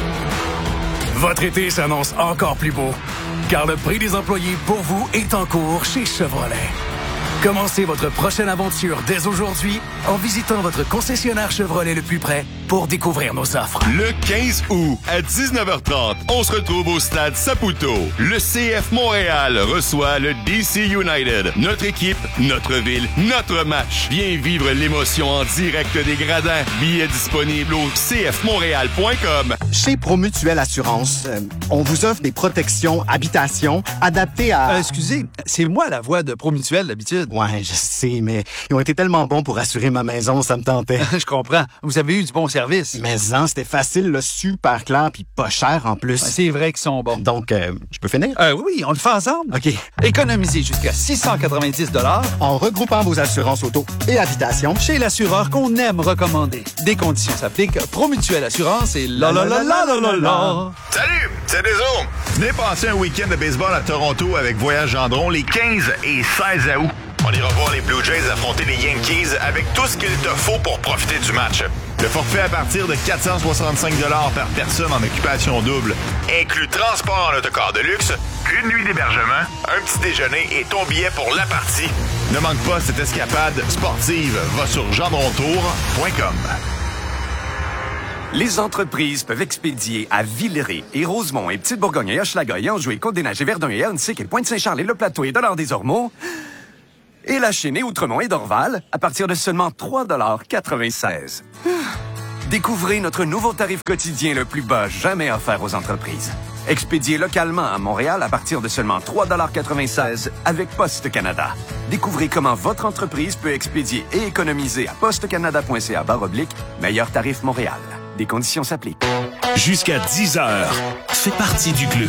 S11: Votre été s'annonce encore plus beau, car le prix des employés pour vous est en cours chez Chevrolet. Commencez votre prochaine aventure dès aujourd'hui en visitant votre concessionnaire Chevrolet le plus près pour découvrir nos offres.
S8: Le quinze août, à dix-neuf heures trente, on se retrouve au stade Saputo. Le C F Montréal reçoit le D C United. Notre équipe, notre ville, notre match. Viens vivre l'émotion en direct des gradins. Billets disponibles au c f montréal point com.
S20: Chez Promutuelle Assurance, euh, on vous offre des protections habitation adaptées à...
S21: Euh, excusez, c'est moi la voix de Promutuelle d'habitude.
S20: Ouais, je sais, mais ils ont été tellement bons pour assurer ma maison, ça me tentait.
S21: Je comprends. Vous avez eu du bon service.
S20: Mais non, c'était facile, là, super clair, puis pas cher en plus.
S21: Ouais, c'est vrai qu'ils sont bons.
S20: Donc, euh, je peux finir?
S21: Euh, oui, on le fait ensemble.
S20: OK.
S21: Économisez jusqu'à six cent quatre-vingt-dix dollars
S20: en regroupant vos assurances auto et habitation
S21: chez l'assureur qu'on aime recommander. Des conditions s'appliquent. Promutuelle Assurance et la la la la la la la.
S10: Salut, c'est Deso. Venez passer un week-end de baseball à Toronto avec Voyage Gendron les quinze et seize août. On ira voir les Blue Jays affronter les Yankees avec tout ce qu'il te faut pour profiter du match. Le forfait à partir de quatre cent soixante-cinq dollars par personne en occupation double. Inclut transport en autocar de luxe, une nuit d'hébergement, un petit déjeuner et ton billet pour la partie. Ne manque pas cette escapade sportive. Va sur gendrontour point com.
S22: Les entreprises peuvent expédier à Villeray et Rosemont et Petite-Bourgogne et Hochelaga et Anjou et Côte-des-Neiges et Verdun et Hernesik et Pointe-Saint-Charles et Le Plateau et Dollard-des-Ormeaux et La Chênaie, Outremont et Dorval à partir de seulement trois dollars quatre-vingt-seize. Découvrez notre nouveau tarif quotidien le plus bas jamais offert aux entreprises. Expédié localement à Montréal à partir de seulement trois dollars quatre-vingt-seize avec Poste Canada. Découvrez comment votre entreprise peut expédier et économiser à postecanada.ca barre oblique meilleur tarif Montréal. Des conditions s'appliquent.
S15: Jusqu'à dix heures, fais partie du club.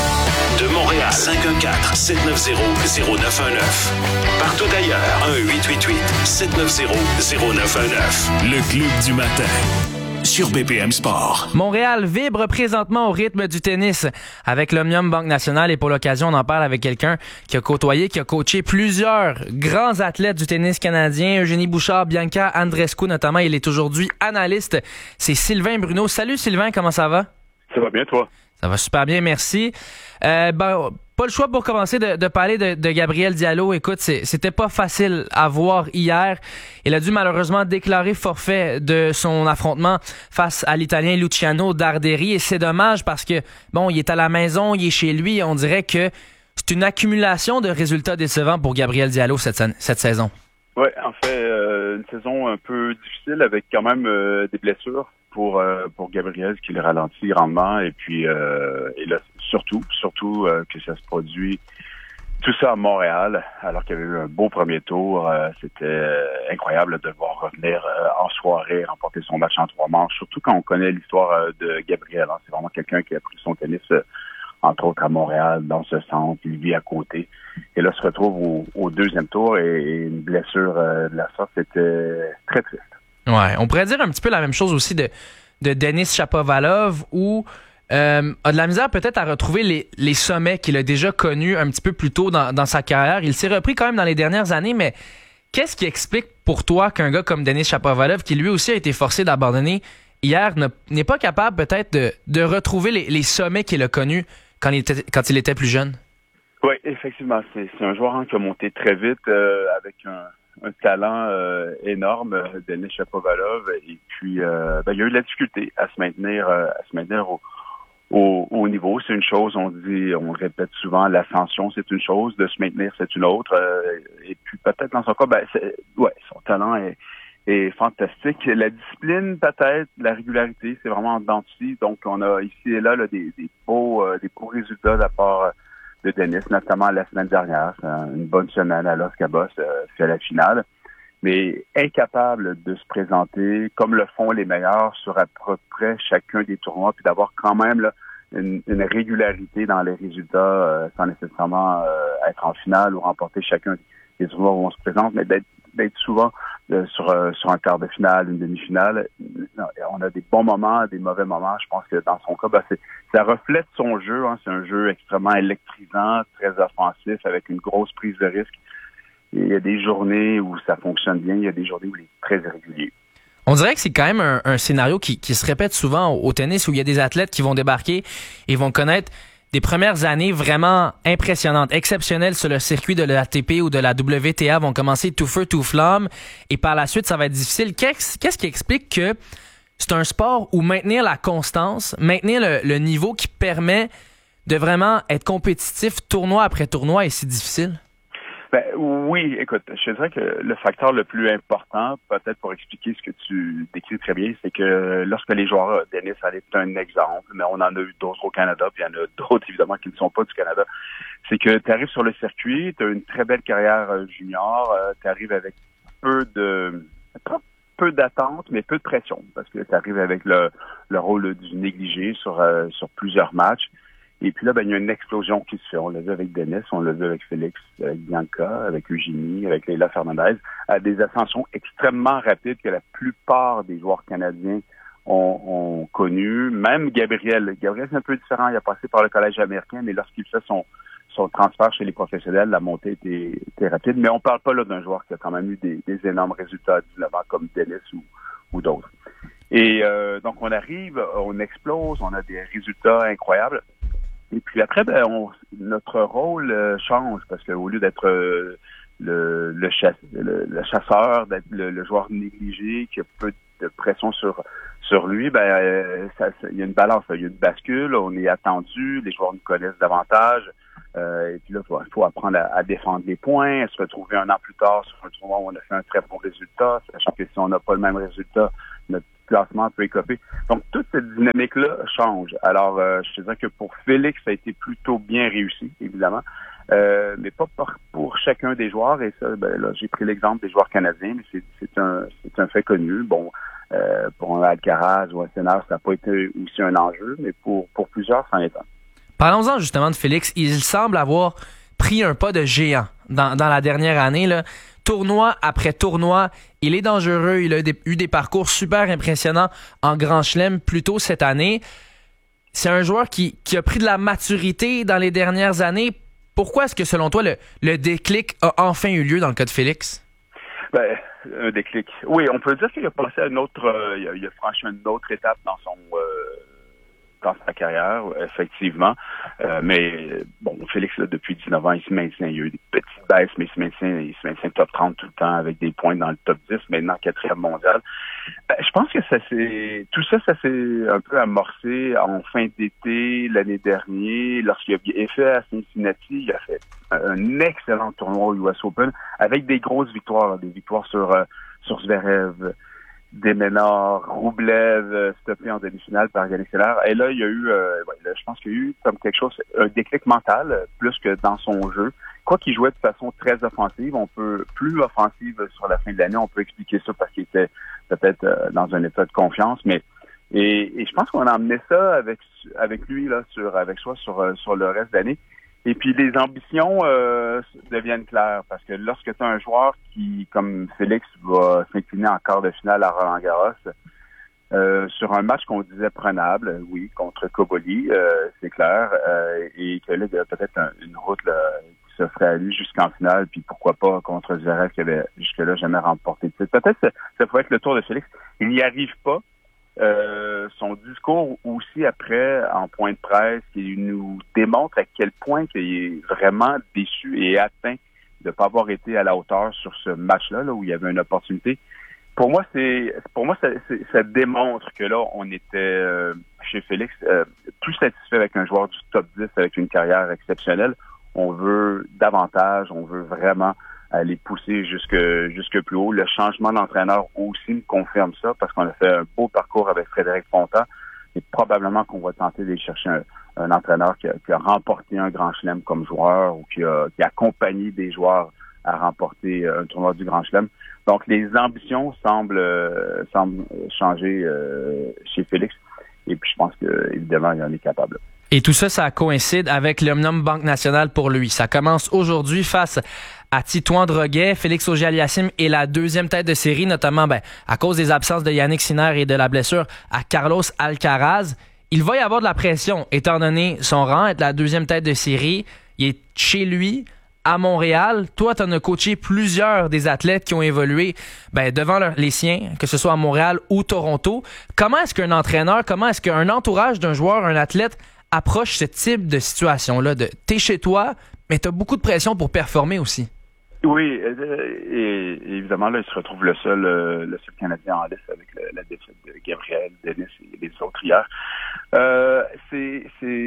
S15: De Montréal, cinq un quatre, sept neuf zéro, zéro neuf un neuf. Partout ailleurs, un huit huit huit, sept neuf zéro, zéro neuf un neuf. Le club du matin. Sur B P M Sport.
S1: Montréal vibre présentement au rythme du tennis avec l'Omnium Banque Nationale et pour l'occasion, on en parle avec quelqu'un qui a côtoyé, qui a coaché plusieurs grands athlètes du tennis canadien, Eugénie Bouchard, Bianca Andreescu notamment. Il est aujourd'hui analyste. C'est Sylvain Bruno. Salut Sylvain, comment ça va?
S23: Ça va bien, toi?
S1: Ça va super bien, merci. Euh, ben, pas le choix pour commencer de, de parler de, de Gabriel Diallo. Écoute, c'est, c'était pas facile à voir hier. Il a dû malheureusement déclarer forfait de son affrontement face à l'Italien Luciano Darderi. Et c'est dommage parce que, bon, il est à la maison, il est chez lui. On dirait que c'est une accumulation de résultats décevants pour Gabriel Diallo cette, cette saison.
S23: Oui, en fait, euh, une saison un peu difficile avec quand même euh, des blessures pour euh, pour Gabriel, ce qui le ralentit grandement. Et puis, euh, et là, surtout, surtout euh, que ça se produit tout ça à Montréal, alors qu'il y avait eu un beau premier tour. Euh, c'était euh, incroyable de le voir revenir euh, en soirée, remporter son match en trois manches, surtout quand on connaît l'histoire euh, de Gabriel. Hein. C'est vraiment quelqu'un qui a pris son tennis, euh, entre autres à Montréal, dans ce centre, il vit à côté. Et là, se retrouve au, au deuxième tour et, et une blessure euh, de la sorte, c'était très triste.
S1: Ouais, on pourrait dire un petit peu la même chose aussi de, de Denis Shapovalov, où euh, a de la misère peut-être à retrouver les, les sommets qu'il a déjà connus un petit peu plus tôt dans, dans sa carrière. Il s'est repris quand même dans les dernières années, mais qu'est-ce qui explique pour toi qu'un gars comme Denis Shapovalov, qui lui aussi a été forcé d'abandonner hier, ne, n'est pas capable peut-être de, de retrouver les, les sommets qu'il a connus quand il était, quand il était plus jeune?
S23: Oui, effectivement. C'est, c'est un joueur hein, qui a monté très vite euh, avec un un talent euh, énorme, Denis Shapovalov, et puis euh, ben, il y a eu de la difficulté à se maintenir euh, à se maintenir au, au, au niveau. C'est une chose, on dit, on le répète souvent, l'ascension c'est une chose, de se maintenir c'est une autre, euh, et puis peut-être dans son cas, ben c'est, ouais, son talent est, est fantastique. La discipline peut-être, la régularité, c'est vraiment en dents de scie. Donc on a ici et là, là des, des beaux euh, des beaux résultats de la part euh, de Denis, notamment la semaine dernière. C'est une bonne semaine à Los Cabos, euh, c'est la finale. Mais incapable de se présenter comme le font les meilleurs sur à peu près chacun des tournois, puis d'avoir quand même là, une, une régularité dans les résultats euh, sans nécessairement euh, être en finale ou remporter chacun des tournois où on se présente, mais d'être, d'être souvent euh, sur, euh, sur un quart de finale, une demi-finale. On a des bons moments, des mauvais moments. Je pense que dans son cas, ben, c'est, ça reflète son jeu. Hein. C'est un jeu extrêmement électrisant, très offensif, avec une grosse prise de risque. Et il y a des journées où ça fonctionne bien, il y a des journées où il est très irrégulier.
S1: On dirait que c'est quand même un, un scénario qui, qui se répète souvent au, au tennis, où il y a des athlètes qui vont débarquer et vont connaître des premières années vraiment impressionnantes, exceptionnelles sur le circuit de l'A T P ou de la W T A, vont commencer tout feu, tout flamme, et par la suite, ça va être difficile. Qu'est-ce, qu'est-ce qui explique que c'est un sport où maintenir la constance, maintenir le, le niveau qui permet de vraiment être compétitif tournoi après tournoi est si difficile?
S23: Ben oui, écoute, je dirais que le facteur le plus important, peut-être pour expliquer ce que tu décris très bien, c'est que lorsque les joueurs, Dennis allait être un exemple, mais on en a eu d'autres au Canada, puis il y en a d'autres évidemment qui ne sont pas du Canada, c'est que tu arrives sur le circuit, tu as une très belle carrière junior, euh, tu arrives avec peu de pas peu d'attente, mais peu de pression, parce que tu arrives avec le, le rôle du négligé sur, euh, sur plusieurs matchs. Et puis là, ben, il y a une explosion qui se fait. On l'a vu avec Dennis, on l'a vu avec Félix, avec Bianca, avec Eugénie, avec Leila Fernandez, à des ascensions extrêmement rapides que la plupart des joueurs canadiens ont, ont connu. Même Gabriel. Gabriel, c'est un peu différent. Il a passé par le collège américain, mais lorsqu'il fait son, son transfert chez les professionnels, la montée était, était rapide. Mais on parle pas là d'un joueur qui a quand même eu des, des énormes résultats à dix-neuf ans comme Dennis ou, ou d'autres. Et euh, donc, on arrive, on explose, on a des résultats incroyables. Et puis après, ben, on, notre rôle euh, change parce qu'au lieu d'être euh, le, le, chasse, le, le chasseur, d'être le, le joueur négligé qui a peu de pression sur sur lui, ben euh, ça, ça, il y a une balance, il y a une bascule, on est attendu, les joueurs nous connaissent davantage. Euh, et puis là, il faut, faut apprendre à, à défendre les points, à se retrouver un an plus tard sur un tournoi où on a fait un très bon résultat, sachant que si on n'a pas le même résultat, notre classement peut écoper. Donc, toute cette dynamique-là change. Alors, euh, je te dirais que pour Félix, ça a été plutôt bien réussi, évidemment, euh, mais pas pour, pour chacun des joueurs. Et ça, ben là, j'ai pris l'exemple des joueurs canadiens, mais c'est, c'est, un, c'est un fait connu. Bon, euh, pour un Alcaraz ou un Senna, ça n'a pas été aussi un enjeu, mais pour, pour plusieurs, ça en est un.
S1: Parlons-en justement de Félix. Il semble avoir pris un pas de géant dans, dans la dernière année, là. Tournoi après tournoi, il est dangereux. Il a des, eu des parcours super impressionnants en Grand Chelem plus tôt cette année. C'est un joueur qui, qui a pris de la maturité dans les dernières années. Pourquoi est-ce que, selon toi, le, le déclic a enfin eu lieu dans le cas de Félix?
S23: Ben, un déclic. Oui, on peut dire qu'il a passé à une autre... Euh, il, a, il a franchi une autre étape dans son... Euh, dans sa carrière, effectivement. Euh, mais bon, Félix, là, depuis dix-neuf ans, il se maintient. Il y a eu des petites baisses, mais il se maintient, il se maintient top trente tout le temps avec des points dans le top dix, maintenant quatrième mondial. Ben, je pense que ça s'est, tout ça, ça s'est un peu amorcé en fin d'été l'année dernière, lorsqu'il a bien fait à Cincinnati. Il a fait un excellent tournoi au U S Open avec des grosses victoires, des victoires sur, euh, sur Zverev, Deménor, Roublev, stoppé en demi-finale par Yannick Sinner. Et là, il y a eu, euh, ouais, là, je pense qu'il y a eu comme quelque chose, un déclic mental, euh, plus que dans son jeu. Quoi qu'il jouait de façon très offensive, on peut, plus offensive sur la fin de l'année, on peut expliquer ça parce qu'il était peut-être euh, dans un état de confiance, mais et, et je pense qu'on a emmené ça avec avec lui là sur avec soi sur euh, sur le reste de l'année. Et puis les ambitions euh, deviennent claires parce que lorsque tu as un joueur qui, comme Félix, va s'incliner en quart de finale à Roland-Garros, euh, sur un match qu'on disait prenable, oui, contre Koboli, euh, c'est clair, euh, et que là, il y a peut-être un, une route là, qui se ferait à lui jusqu'en finale, puis pourquoi pas contre Zverev qui avait jusque-là jamais remporté de titre. Peut-être que ça, ça pourrait être le tour de Félix. Il n'y arrive pas. Euh, son discours aussi après en point de presse, qui nous démontre à quel point il est vraiment déçu et atteint de ne pas avoir été à la hauteur sur ce match-là, là, où il y avait une opportunité. Pour moi, c'est pour moi ça, c'est, ça démontre que là, on était euh, chez Félix euh, plus satisfait avec un joueur du top dix avec une carrière exceptionnelle. On veut davantage, on veut vraiment aller pousser jusque jusque plus haut. Le changement d'entraîneur aussi me confirme ça parce qu'on a fait un beau parcours avec Frédéric Fontan et probablement qu'on va tenter d'aller chercher un, un entraîneur qui a, qui a remporté un Grand Chelem comme joueur ou qui a, qui a accompagné des joueurs à remporter un tournoi du Grand Chelem. Donc les ambitions semblent euh, semblent changer euh, chez Félix et puis je pense que évidemment il en est capable.
S1: Et tout ça, ça coïncide avec l'Omnium Banque Nationale pour lui. Ça commence aujourd'hui face à Titouan Droguet. Félix Auger-Aliassime est la deuxième tête de série, notamment ben, à cause des absences de Yannick Sinner et de la blessure à Carlos Alcaraz. Il va y avoir de la pression, étant donné son rang, être la deuxième tête de série. Il est chez lui, à Montréal. Toi, tu en as coaché plusieurs des athlètes qui ont évolué ben, devant leur, les siens, que ce soit à Montréal ou Toronto. Comment est-ce qu'un entraîneur, comment est-ce qu'un entourage d'un joueur, un athlète, approche ce type de situation-là? De, t'es chez toi, mais t'as beaucoup de pression pour performer aussi.
S23: Oui, et, et évidemment, là, il se retrouve le seul, euh, le seul Canadien en liste avec le, la défaite de Gabriel, Dennis et les autres hier. Euh, c'est, c'est,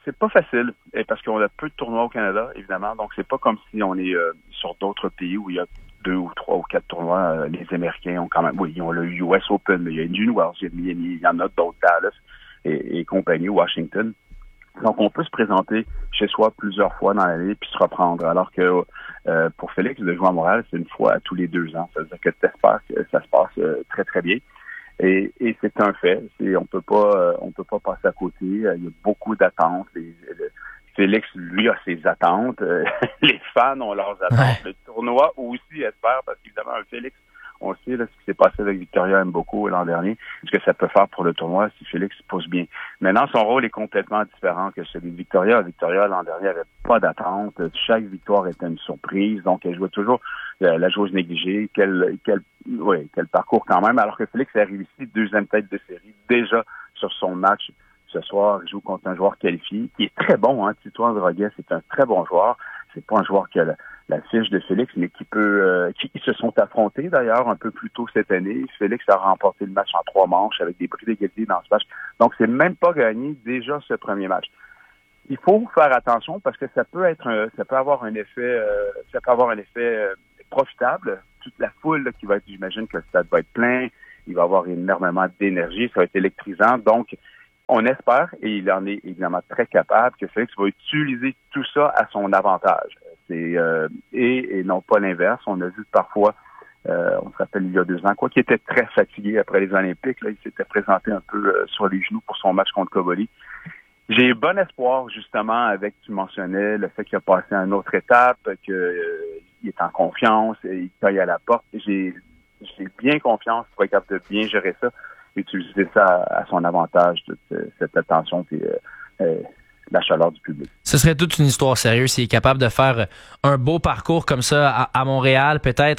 S23: c'est pas facile, et parce qu'on a peu de tournois au Canada, évidemment. Donc, c'est pas comme si on est euh, sur d'autres pays où il y a deux ou trois ou quatre tournois. Euh, les Américains ont quand même, oui, ils ont le U S Open, mais il y a Indian Wells, il y a Miami, il y en a d'autres, Dallas et, et compagnie, Washington. Donc, on peut se présenter chez soi plusieurs fois dans l'année puis se reprendre. Alors que euh, pour Félix, de jouer à Montréal, c'est une fois à tous les deux ans. Ça veut dire que t'espères que ça se passe euh, très, très bien. Et, et c'est un fait. C'est, on peut pas, euh, on peut pas passer à côté. Il y a beaucoup d'attentes. Les, le, Félix, lui, a ses attentes. Euh, les fans ont leurs attentes. Le tournoi aussi espère, parce qu'évidemment, un Félix, on sait là, ce qui s'est passé avec Victoria Mboko l'an dernier, ce que ça peut faire pour le tournoi si Félix pousse bien. Maintenant, son rôle est complètement différent que celui de Victoria. Victoria, l'an dernier, avait pas d'attente. Chaque victoire était une surprise. Donc, elle jouait toujours euh, la joueuse négligée. Quel, quel, ouais, quel parcours quand même. Alors que Félix arrive ici, deuxième tête de série, déjà sur son match. Ce soir, il joue contre un joueur qualifié, qui est très bon, hein. Tito Droguet, c'est un très bon joueur. C'est pas un joueur qui a la, la fiche de Félix, mais qui peut, euh, qui ils se sont affrontés d'ailleurs un peu plus tôt cette année. Félix a remporté le match en trois manches avec des prix d'égalité dans ce match. Donc, c'est même pas gagné déjà ce premier match. Il faut faire attention parce que ça peut être, un, ça peut avoir un effet, euh, ça peut avoir un effet euh, profitable. Toute la foule là, qui va être, j'imagine que le stade va être plein. Il va avoir énormément d'énergie, ça va être électrisant. Donc, on espère, et il en est évidemment très capable, que Félix va utiliser tout ça à son avantage. C'est euh, et, et non pas l'inverse. On a vu parfois, euh, on se rappelle il y a deux ans, quoi, qu'il était très fatigué après les Olympiques. Là, il s'était présenté un peu euh, sur les genoux pour son match contre Koboli. J'ai bon espoir, justement, avec, tu mentionnais, le fait qu'il a passé à une autre étape, qu'il euh, est en confiance, et il taille à la porte. J'ai, j'ai bien confiance pour être capable de bien gérer ça, utiliser ça à, à son avantage, toute euh, cette attention et euh, euh, la chaleur du public.
S1: Ce serait toute une histoire sérieuse s'il est capable de faire un beau parcours comme ça à, à Montréal, peut-être.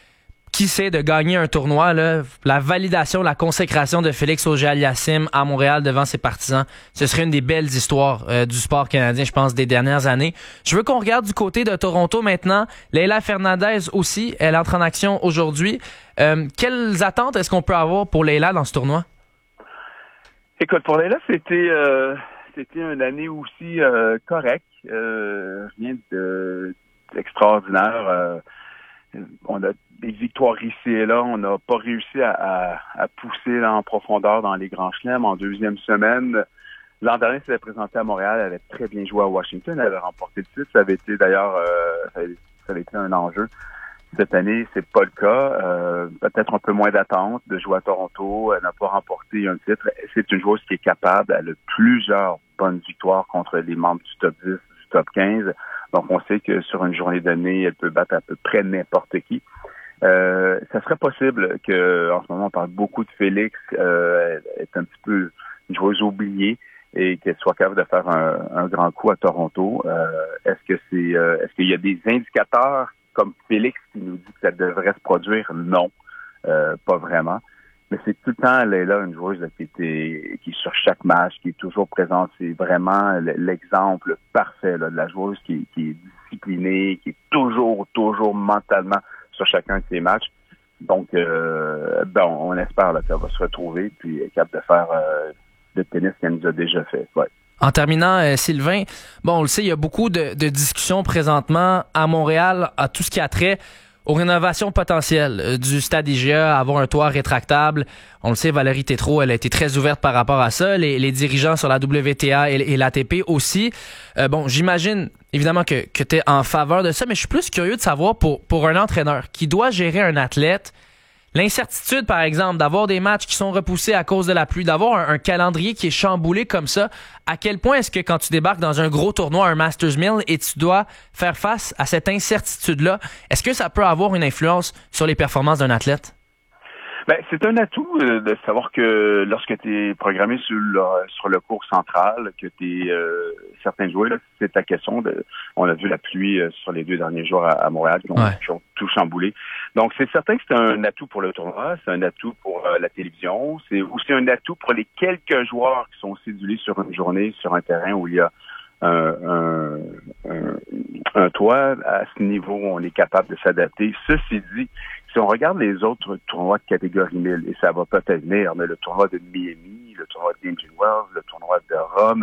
S1: Qui sait, de gagner un tournoi, là, la validation, la consécration de Félix Auger-Aliassime à Montréal devant ses partisans, ce serait une des belles histoires euh, du sport canadien, je pense, des dernières années. Je veux qu'on regarde du côté de Toronto maintenant. Leila Fernandez aussi, elle entre en action aujourd'hui. Euh, quelles attentes est-ce qu'on peut avoir pour Leila dans ce tournoi?
S23: Écoute, pour Leila, c'était euh, c'était une année aussi euh, correcte. Euh, rien de, d'extraordinaire. Euh, on a des victoires ici et là. On n'a pas réussi à, à, à pousser là, en profondeur dans les grands chelems. En deuxième semaine, l'an dernier, elle s'était présentée à Montréal. Elle avait très bien joué à Washington. Elle avait remporté le titre. Ça avait été d'ailleurs euh, ça, avait, ça avait été un enjeu. Cette année, c'est pas le cas. Euh, peut-être un peu moins d'attente de jouer à Toronto. Elle n'a pas remporté un titre. C'est une joueuse qui est capable. Elle a plusieurs bonnes victoires contre les membres du top dix, du top quinze. Donc, on sait que sur une journée donnée, elle peut battre à peu près n'importe qui. Euh, ça serait possible que, en ce moment, on parle beaucoup de Félix. Euh, elle est un petit peu une joueuse oubliée et qu'elle soit capable de faire un, un grand coup à Toronto. Euh, est-ce que c'est, euh, est-ce qu'il y a des indicateurs comme Félix qui nous dit que ça devrait se produire? Non, euh, pas vraiment. Mais c'est tout le temps, elle est là, une joueuse là, qui, était, qui est sur chaque match, qui est toujours présente. C'est vraiment l'exemple parfait là, de la joueuse qui, qui est disciplinée, qui est toujours, toujours mentalement sur chacun de ses matchs. Donc, euh, bon, on espère là, qu'elle va se retrouver puis être capable de faire euh, le tennis qu'elle nous a déjà fait. Ouais.
S1: En terminant, euh, Sylvain, bon, on le sait, il y a beaucoup de, de discussions présentement à Montréal à tout ce qui a trait aux rénovations potentielles euh, du stade I G A, avoir un toit rétractable. On le sait, Valérie Tétrault, elle a été très ouverte par rapport à ça. Les, les dirigeants sur la W T A et, et l'A T P aussi. Euh, bon, j'imagine évidemment que, que tu es en faveur de ça, mais je suis plus curieux de savoir pour, pour un entraîneur qui doit gérer un athlète, l'incertitude, par exemple, d'avoir des matchs qui sont repoussés à cause de la pluie, d'avoir un, un calendrier qui est chamboulé comme ça, à quel point est-ce que quand tu débarques dans un gros tournoi, un Masters mille, et tu dois faire face à cette incertitude-là, est-ce que ça peut avoir une influence sur les performances d'un athlète?
S23: Ben, c'est un atout euh, de savoir que lorsque tu es programmé sur le, sur le cours central, que tu es euh, certains joueurs, là, c'est ta question. De, on a vu la pluie euh, sur les deux derniers jours à, à Montréal qui ont, ouais. qui ont tout chamboulé. Donc, c'est certain que c'est un atout pour le tournoi, c'est un atout pour euh, la télévision, c'est aussi un atout pour les quelques joueurs qui sont cédulés sur une journée, sur un terrain où il y a un, un, un, un toit. À ce niveau, on est capable de s'adapter. Ceci dit, si on regarde les autres tournois de catégorie mille, et ça va peut-être venir, mais le tournoi de Miami, le tournoi d'Indian Wells, le tournoi de Rome,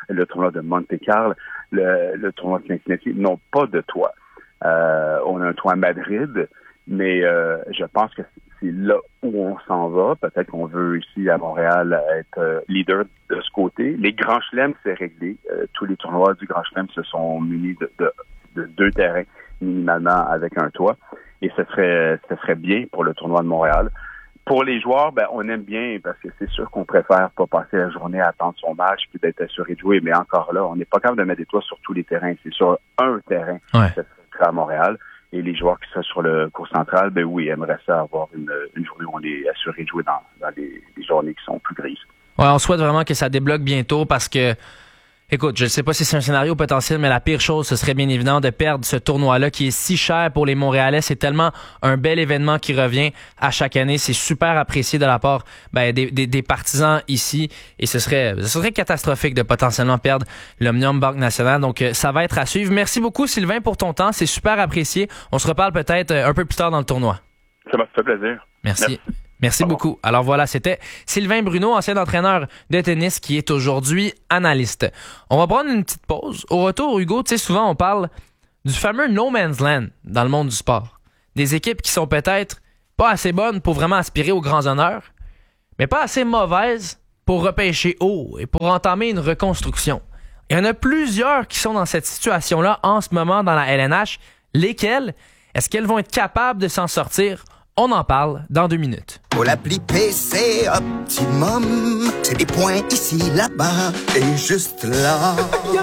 S23: le tournoi de Monte Carlo, le, le tournoi de Cincinnati n'ont pas de toit. Euh, on a un toit à Madrid, mais euh, je pense que c'est là où on s'en va. Peut-être qu'on veut ici à Montréal être euh, leader de ce côté. Les Grands Chelems, c'est réglé. Euh, tous les tournois du Grand Chelem se sont munis de, de, de deux terrains minimalement avec un toit. Et ce serait, ce serait bien pour le tournoi de Montréal. Pour les joueurs, ben, on aime bien parce que c'est sûr qu'on préfère pas passer la journée à attendre son match puis d'être assuré de jouer. Mais encore là, on n'est pas capable de mettre des toits sur tous les terrains. C'est sur un terrain
S1: ouais.
S23: que serait à Montréal. Et les joueurs qui seraient sur le cours central, ben oui, aimeraient ça avoir une, une journée où on est assuré de jouer dans, dans les, les journées qui sont plus grises.
S1: Ouais, on souhaite vraiment que ça débloque bientôt parce que, écoute, je ne sais pas si c'est un scénario potentiel, mais la pire chose, ce serait bien évident de perdre ce tournoi-là qui est si cher pour les Montréalais. C'est tellement un bel événement qui revient à chaque année. C'est super apprécié de la part ben, des, des, des partisans ici. Et ce serait, ce serait catastrophique de potentiellement perdre l'Omnium Banque Nationale. Donc, ça va être à suivre. Merci beaucoup, Sylvain, pour ton temps. C'est super apprécié. On se reparle peut-être un peu plus tard dans le tournoi.
S23: Ça m'a fait plaisir.
S1: Merci. Merci. Merci
S23: Au revoir.
S1: beaucoup. Alors voilà, c'était Sylvain Bruno, ancien entraîneur de tennis qui est aujourd'hui analyste. On va prendre une petite pause. Au retour, Hugo, tu sais, souvent on parle du fameux no man's land dans le monde du sport. Des équipes qui sont peut-être pas assez bonnes pour vraiment aspirer aux grands honneurs, mais pas assez mauvaises pour repêcher haut et pour entamer une reconstruction. Il y en a plusieurs qui sont dans cette situation-là en ce moment dans la L N H. Lesquelles? Est-ce qu'elles vont être capables de s'en sortir? On en parle dans deux minutes.
S2: Pour l'appli P C Optimum, c'est des points ici, là-bas et juste là.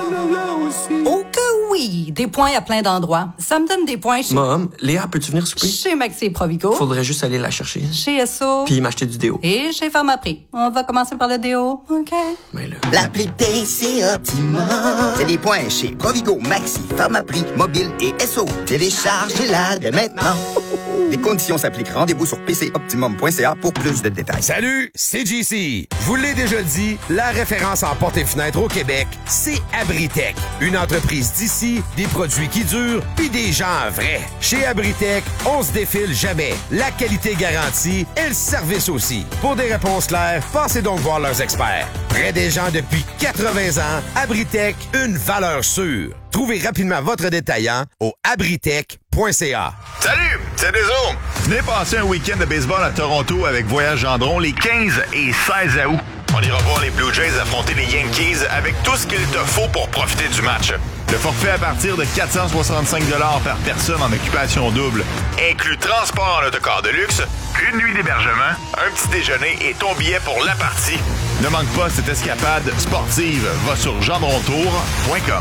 S4: Oh que oui! Des points à plein d'endroits. Ça me donne des points chez...
S5: Mom, Léa, peux-tu venir souper?
S4: Chez Maxi Provigo.
S5: Faudrait juste aller la chercher.
S4: Chez S O.
S5: Puis m'acheter du déo.
S4: Et chez Pharmaprix. On va commencer par le déo, OK?
S5: Mais là...
S2: L'appli P C Optimum, c'est des points chez Provigo, Maxi, Pharmaprix, Mobile et S O. Téléchargez-la dès maintenant. Les conditions s'appliquent. Rendez-vous sur p c optimum point c a pour plus de détails.
S24: Salut, c'est J C. Je vous l'ai déjà dit, la référence en portes et fenêtres au Québec, c'est Abritech. Une entreprise d'ici, des produits qui durent, puis des gens vrais. Chez Abritech, on se défile jamais. La qualité garantie et le service aussi. Pour des réponses claires, passez donc voir leurs experts. Près des gens depuis quatre-vingts ans, Abritech, une valeur sûre. Trouvez rapidement votre détaillant au abritech point c a.
S10: Salut, c'est Deso. Venez passer un week-end de baseball à Toronto avec Voyage Gendron les quinze et seize août. On ira voir les Blue Jays affronter les Yankees avec tout ce qu'il te faut pour profiter du match. Le forfait à partir de quatre cent soixante-cinq dollars par personne en occupation double inclut transport en autocar de luxe, une nuit d'hébergement, un petit déjeuner et ton billet pour la partie. Ne manque pas cette escapade sportive. Va sur gendrontour point com.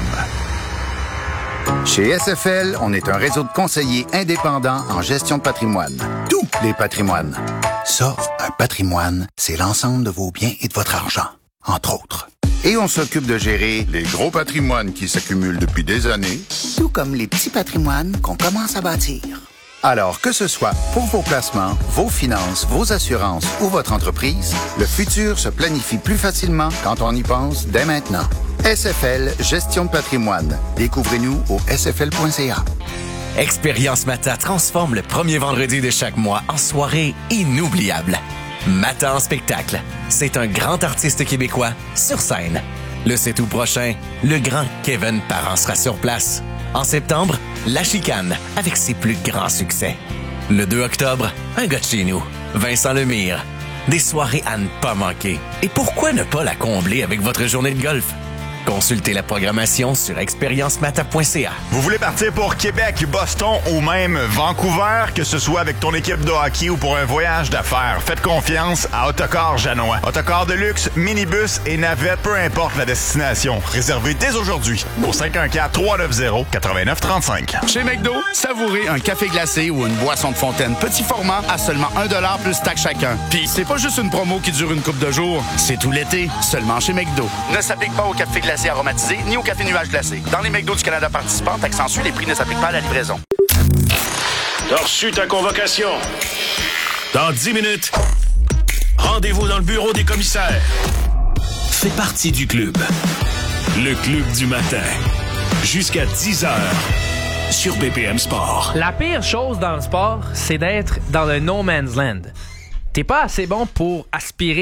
S6: Chez S F L, on est un réseau de conseillers indépendants en gestion de patrimoine. Tous les patrimoines. Ça, un patrimoine, c'est l'ensemble de vos biens et de votre argent, entre autres. Et on s'occupe de gérer les gros patrimoines qui s'accumulent depuis des années, tout comme les petits patrimoines qu'on commence à bâtir. Alors, que ce soit pour vos placements, vos finances, vos assurances ou votre entreprise, le futur se planifie plus facilement quand on y pense dès maintenant. S F L Gestion de patrimoine. Découvrez-nous au s f l point c a.
S13: Expérience Mata transforme le premier vendredi de chaque mois en soirée inoubliable. Mata en spectacle. C'est un grand artiste québécois sur scène. Le sept août prochain, le grand Kevin Parent sera sur place. En septembre, La Chicane avec ses plus grands succès. Le deux octobre, un gars de chez nous, Vincent Lemire. Des soirées à ne pas manquer. Et pourquoi ne pas la combler avec votre journée de golf? Consultez la programmation sur expérience mata point c a.
S10: Vous voulez partir pour Québec, Boston ou même Vancouver, que ce soit avec ton équipe de hockey ou pour un voyage d'affaires, faites confiance à Autocar Janois. Autocar de luxe, minibus et navette, peu importe la destination. Réservez dès aujourd'hui au cinq un quatre, trois neuf zéro, neuf neuf trois cinq.
S14: Chez McDo, savourez un café glacé ou une boisson de fontaine petit format à seulement un dollar plus taxe chacun. Puis c'est pas juste une promo qui dure une couple de jours, c'est tout l'été, seulement chez McDo. Ne s'applique pas au café glacé aromatisé ni au café nuage glacé. Dans les McDo du Canada participants, accentue, les prix ne s'appliquent pas à la livraison.
S15: T'as reçu ta convocation. Dans dix minutes, rendez-vous dans le bureau des commissaires. Fais partie du club. Le club du matin. Jusqu'à dix heures. Sur B P M Sport.
S1: La pire chose dans le sport, c'est d'être dans le no man's land. T'es pas assez bon pour aspirer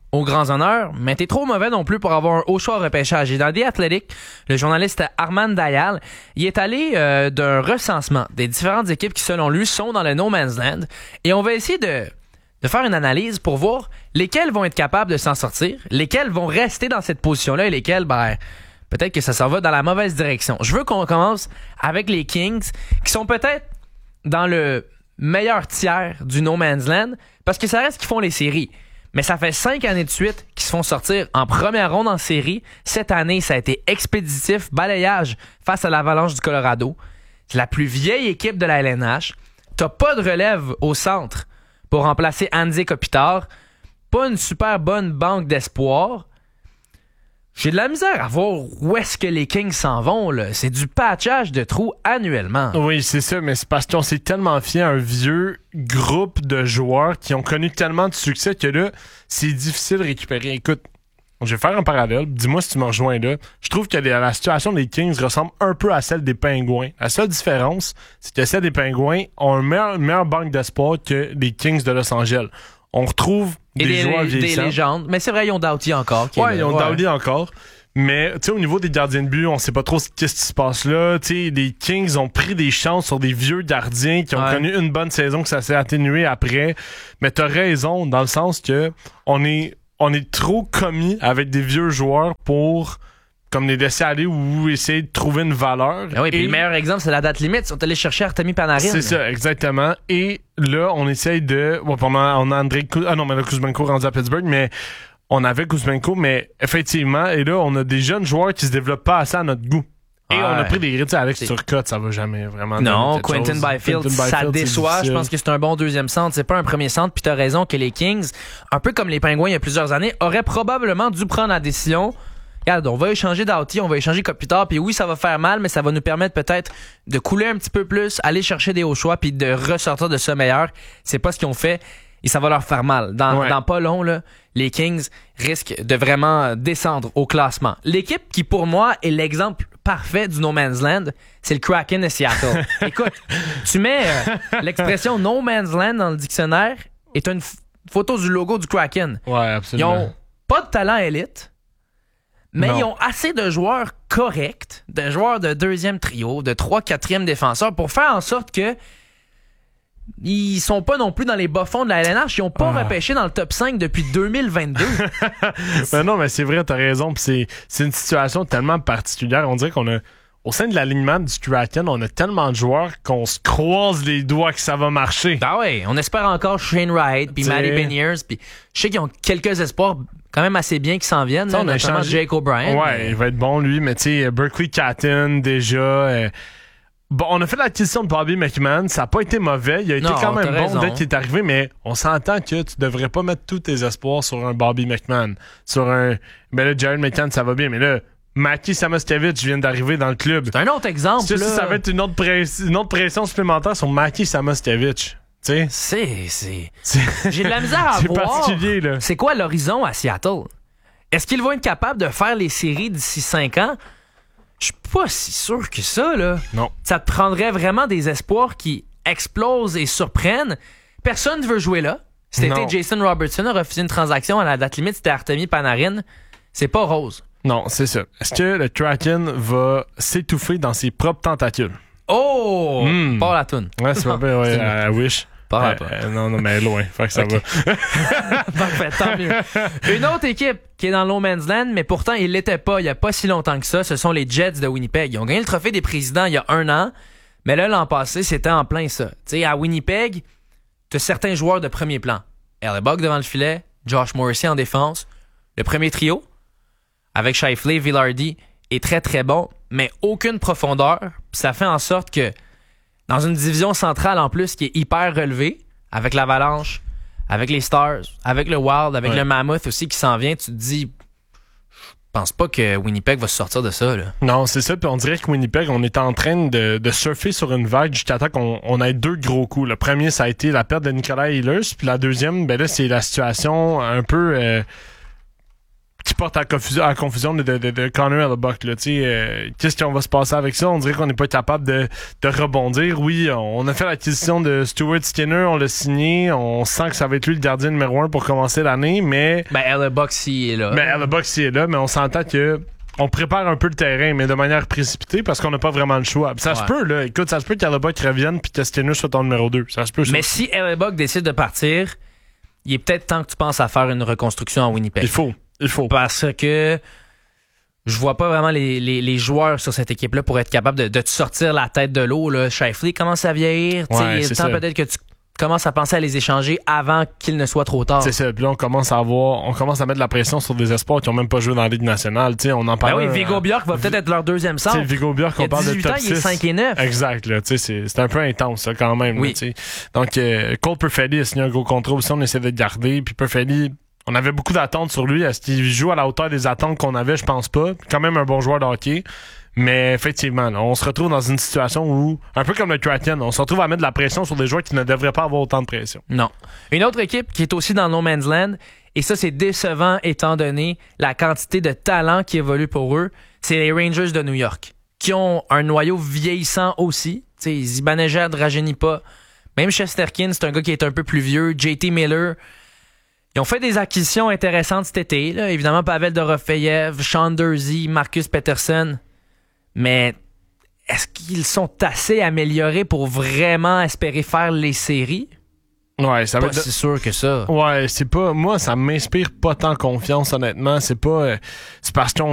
S1: aux grands honneurs, mais t'es trop mauvais non plus pour avoir un haut choix au repêchage. Et dans The Athletic, le journaliste Armand Dayal, il est allé euh, d'un recensement des différentes équipes qui, selon lui, sont dans le No Man's Land. Et on va essayer de, de faire une analyse pour voir lesquelles vont être capables de s'en sortir, lesquelles vont rester dans cette position-là et lesquelles, ben, peut-être que ça s'en va dans la mauvaise direction. Je veux qu'on commence avec les Kings, qui sont peut-être dans le meilleur tiers du No Man's Land, parce que ça reste qu'ils font les séries. Mais ça fait cinq années de suite qu'ils se font sortir en première ronde en série. Cette année, ça a été expéditif, balayage face à l'Avalanche du Colorado. C'est la plus vieille équipe de la L N H. T'as pas de relève au centre pour remplacer Andy Kopitar. Pas une super bonne banque d'espoir. J'ai de la misère à voir où est-ce que les Kings s'en vont, là. C'est du patchage de trous annuellement.
S3: Oui, c'est ça, mais c'est parce qu'on s'est tellement fié à un vieux groupe de joueurs qui ont connu tellement de succès que là, c'est difficile de récupérer. Écoute, je vais faire un parallèle. Dis-moi si tu me rejoins là. Je trouve que la situation des Kings ressemble un peu à celle des Pingouins. La seule différence, c'est que celle des Pingouins ont une meilleure, une meilleure banque d'espoir que les Kings de Los Angeles. On retrouve des, des joueurs vieillissants.
S1: Des légendes. Mais c'est vrai, ils ont Doughty encore.
S3: Ouais, ils ont
S1: ouais.
S3: Doughty encore. Mais, tu sais, au niveau des gardiens de but, on sait pas trop ce, qu'est-ce qui se passe là. Tu sais, les Kings ont pris des chances sur des vieux gardiens qui ont ouais. connu une bonne saison, que ça s'est atténué après. Mais t'as raison, dans le sens que on est, on est trop commis avec des vieux joueurs pour comme les laisser aller ou essayer de trouver une valeur.
S1: Ah oui, puis le meilleur exemple, c'est la date limite. Ils sont allés chercher Artemi Panarin.
S3: C'est ça, exactement. Et là, on essaye de... Bon, on a, on a André... Ah non, mais là, Kuzmenko rendu à Pittsburgh, mais on avait Kuzmenko, mais effectivement, et là, on a des jeunes joueurs qui se développent pas assez à notre goût. Et ouais. on a pris des risques. Alex Turcotte, ça va jamais vraiment...
S1: Non, Quentin Byfield, Quentin Byfield, ça déçoit. Je pense que c'est un bon deuxième centre. C'est pas un premier centre. Puis t'as raison que les Kings, un peu comme les Pingouins il y a plusieurs années, auraient probablement dû prendre la décision... Regarde, on va échanger Doughty, on va échanger Kopitar, puis oui, ça va faire mal, mais ça va nous permettre peut-être de couler un petit peu plus, aller chercher des hauts choix, puis de ressortir de ça meilleur. C'est pas ce qu'ils ont fait, et ça va leur faire mal. Dans, ouais. dans pas long, là, les Kings risquent de vraiment descendre au classement. L'équipe qui, pour moi, est l'exemple parfait du No Man's Land, c'est le Kraken de Seattle. Écoute, tu mets euh, l'expression No Man's Land dans le dictionnaire, et t'as une f- photo du logo du Kraken.
S3: Ouais, absolument.
S1: Ils ont pas de talent élite, mais
S3: non.
S1: ils ont assez de joueurs corrects, de joueurs de deuxième trio, de trois, quatrième défenseurs pour faire en sorte que ils sont pas non plus dans les bas-fonds de la L N H. Ils ont pas ah. repêché dans le top cinq depuis deux mille vingt-deux.
S3: Ben non, mais c'est vrai, t'as raison. Pis c'est, c'est une situation tellement particulière. On dirait qu'on a, au sein de l'alignement du Kraken, on a tellement de joueurs qu'on se croise les doigts que ça va marcher.
S1: Ah ouais, on espère encore Shane Wright, puis Matty Beniers, puis je sais qu'ils ont quelques espoirs quand même assez bien qui s'en viennent, là, notamment Jake O'Brien.
S3: Ouais, mais... il va être bon lui, mais tu sais, Berkeley Catton déjà. Euh... Bon, on a fait l'acquisition de Bobby McMahon, ça n'a pas été mauvais, il a été non, quand même bon raison. Dès qu'il est arrivé, mais on s'entend que tu devrais pas mettre tous tes espoirs sur un Bobby McMahon, sur un... Ben là, Jared McCann, ça va bien, mais là, Maki Samoskevich vient d'arriver dans le club.
S1: C'est un autre exemple,
S3: tu sais,
S1: là.
S3: Ça va être une autre, press... une autre pression supplémentaire sur Maki Samoskevich.
S1: C'est, c'est... c'est... J'ai de la misère à
S3: c'est
S1: voir.
S3: C'est particulier, là.
S1: C'est quoi l'horizon à Seattle? Est-ce qu'ils vont être capables de faire les séries d'ici cinq ans? Je suis pas si sûr que ça, là.
S3: Non.
S1: Ça te prendrait vraiment des espoirs qui explosent et surprennent. Personne ne veut jouer là. Cet été, Jason Robertson a refusé une transaction à la date limite, c'était Artemi Panarin. C'est pas rose.
S3: Non, c'est ça. Est-ce que le Kraken va s'étouffer dans ses propres tentacules?
S1: Oh! Mm. Pas la toune.
S3: Ouais, c'est pas bien, ouais, à Wish.
S1: Pas
S3: euh, euh, non, non, mais loin. Fait que ça
S1: okay.
S3: va.
S1: Parfait, tant mieux. Une autre équipe qui est dans le No Man's Land, mais pourtant, il l'était pas il y a pas si longtemps que ça, ce sont les Jets de Winnipeg. Ils ont gagné le trophée des présidents il y a un an, mais là, l'an passé, c'était en plein ça. Tu sais, à Winnipeg, t'as certains joueurs de premier plan. Hellebuck devant le filet, Josh Morrissey en défense. Le premier trio, avec Scheifele, Vilardi, est très très bon, mais aucune profondeur. Puis ça fait en sorte que dans une division centrale en plus qui est hyper relevée, avec l'Avalanche, avec les Stars, avec le Wild, avec ouais. le Mammoth aussi qui s'en vient, tu te dis, je pense pas que Winnipeg va se sortir de ça, là.
S3: Non, c'est ça, puis on dirait que Winnipeg, on est en train de, de surfer sur une vague jusqu'à temps qu'on on ait deux gros coups. Le premier, ça a été la perte de Nicolas Ehlers, puis la deuxième, ben là, c'est la situation un peu... Euh, qui porte à, confusion, à confusion de, de, de, de Connor Hellebuyck. Là, euh, qu'est-ce qu'on va se passer avec ça? On dirait qu'on n'est pas capable de, de rebondir. Oui, on a fait l'acquisition de Stuart Skinner, on l'a signé, on sent que ça va être lui le gardien numéro un pour commencer l'année, mais...
S1: Ben, Hellebuyck, s'il est là.
S3: Ben, Hellebuyck, s'il est là, mais on s'entend que... On prépare un peu le terrain, mais de manière précipitée parce qu'on n'a pas vraiment le choix. Puis ça ouais. se peut, là. Écoute, ça se peut qu'Hellebuyck revienne puis que Skinner soit ton numéro deux. Ça se peut. Ça.
S1: Mais si Hellebuyck décide de partir, il est peut-être temps que tu penses à faire une reconstruction à Winnipeg.
S3: Il faut. Il faut.
S1: Parce que je vois pas vraiment les, les, les joueurs sur cette équipe-là pour être capable de, de te sortir la tête de l'eau. Là. Scheifele commence à vieillir. Ouais, il est temps peut-être que tu commences à penser à les échanger avant qu'il ne soit trop tard.
S3: C'est ça. Puis là, on commence à avoir, on commence à mettre la pression sur des espoirs qui ont même pas joué dans la Ligue nationale. T'sais, on en parle.
S1: Ben oui, Viggo Bjork va peut-être être leur deuxième centre.
S3: Viggo Bjork, on parle de top
S1: ans,
S3: six.
S1: Il est cinq et neuf.
S3: Exact. Là, c'est, c'est un peu intense, ça, quand même.
S1: Oui.
S3: Là, donc, euh, Cole Perfetti a signé un gros contrat aussi. On essaie de le garder. Puis Perfetti, on avait beaucoup d'attentes sur lui. Est-ce qu'il joue à la hauteur des attentes qu'on avait? Je pense pas. Quand même un bon joueur de hockey. Mais effectivement, là, on se retrouve dans une situation où, un peu comme le Kraken, on se retrouve à mettre de la pression sur des joueurs qui ne devraient pas avoir autant de pression.
S1: Non. Une autre équipe qui est aussi dans No Man's Land, et ça c'est décevant étant donné la quantité de talent qui évolue pour eux, c'est les Rangers de New York, qui ont un noyau vieillissant aussi. T'sais, Zibanejad ne rajeunit pas. Même Shesterkin, c'est un gars qui est un peu plus vieux. J T Miller. Ils ont fait des acquisitions intéressantes cet été. Là. Évidemment, Pavel Dorofeyev, Sean Durzi, Marcus Pettersson. Mais est-ce qu'ils sont assez améliorés pour vraiment espérer faire les séries?
S3: Ouais, ça
S1: pas
S3: va être...
S1: si sûr que ça.
S3: Ouais, c'est pas... Moi, ça m'inspire pas tant confiance, honnêtement. C'est pas... Euh, c'est parce qu'on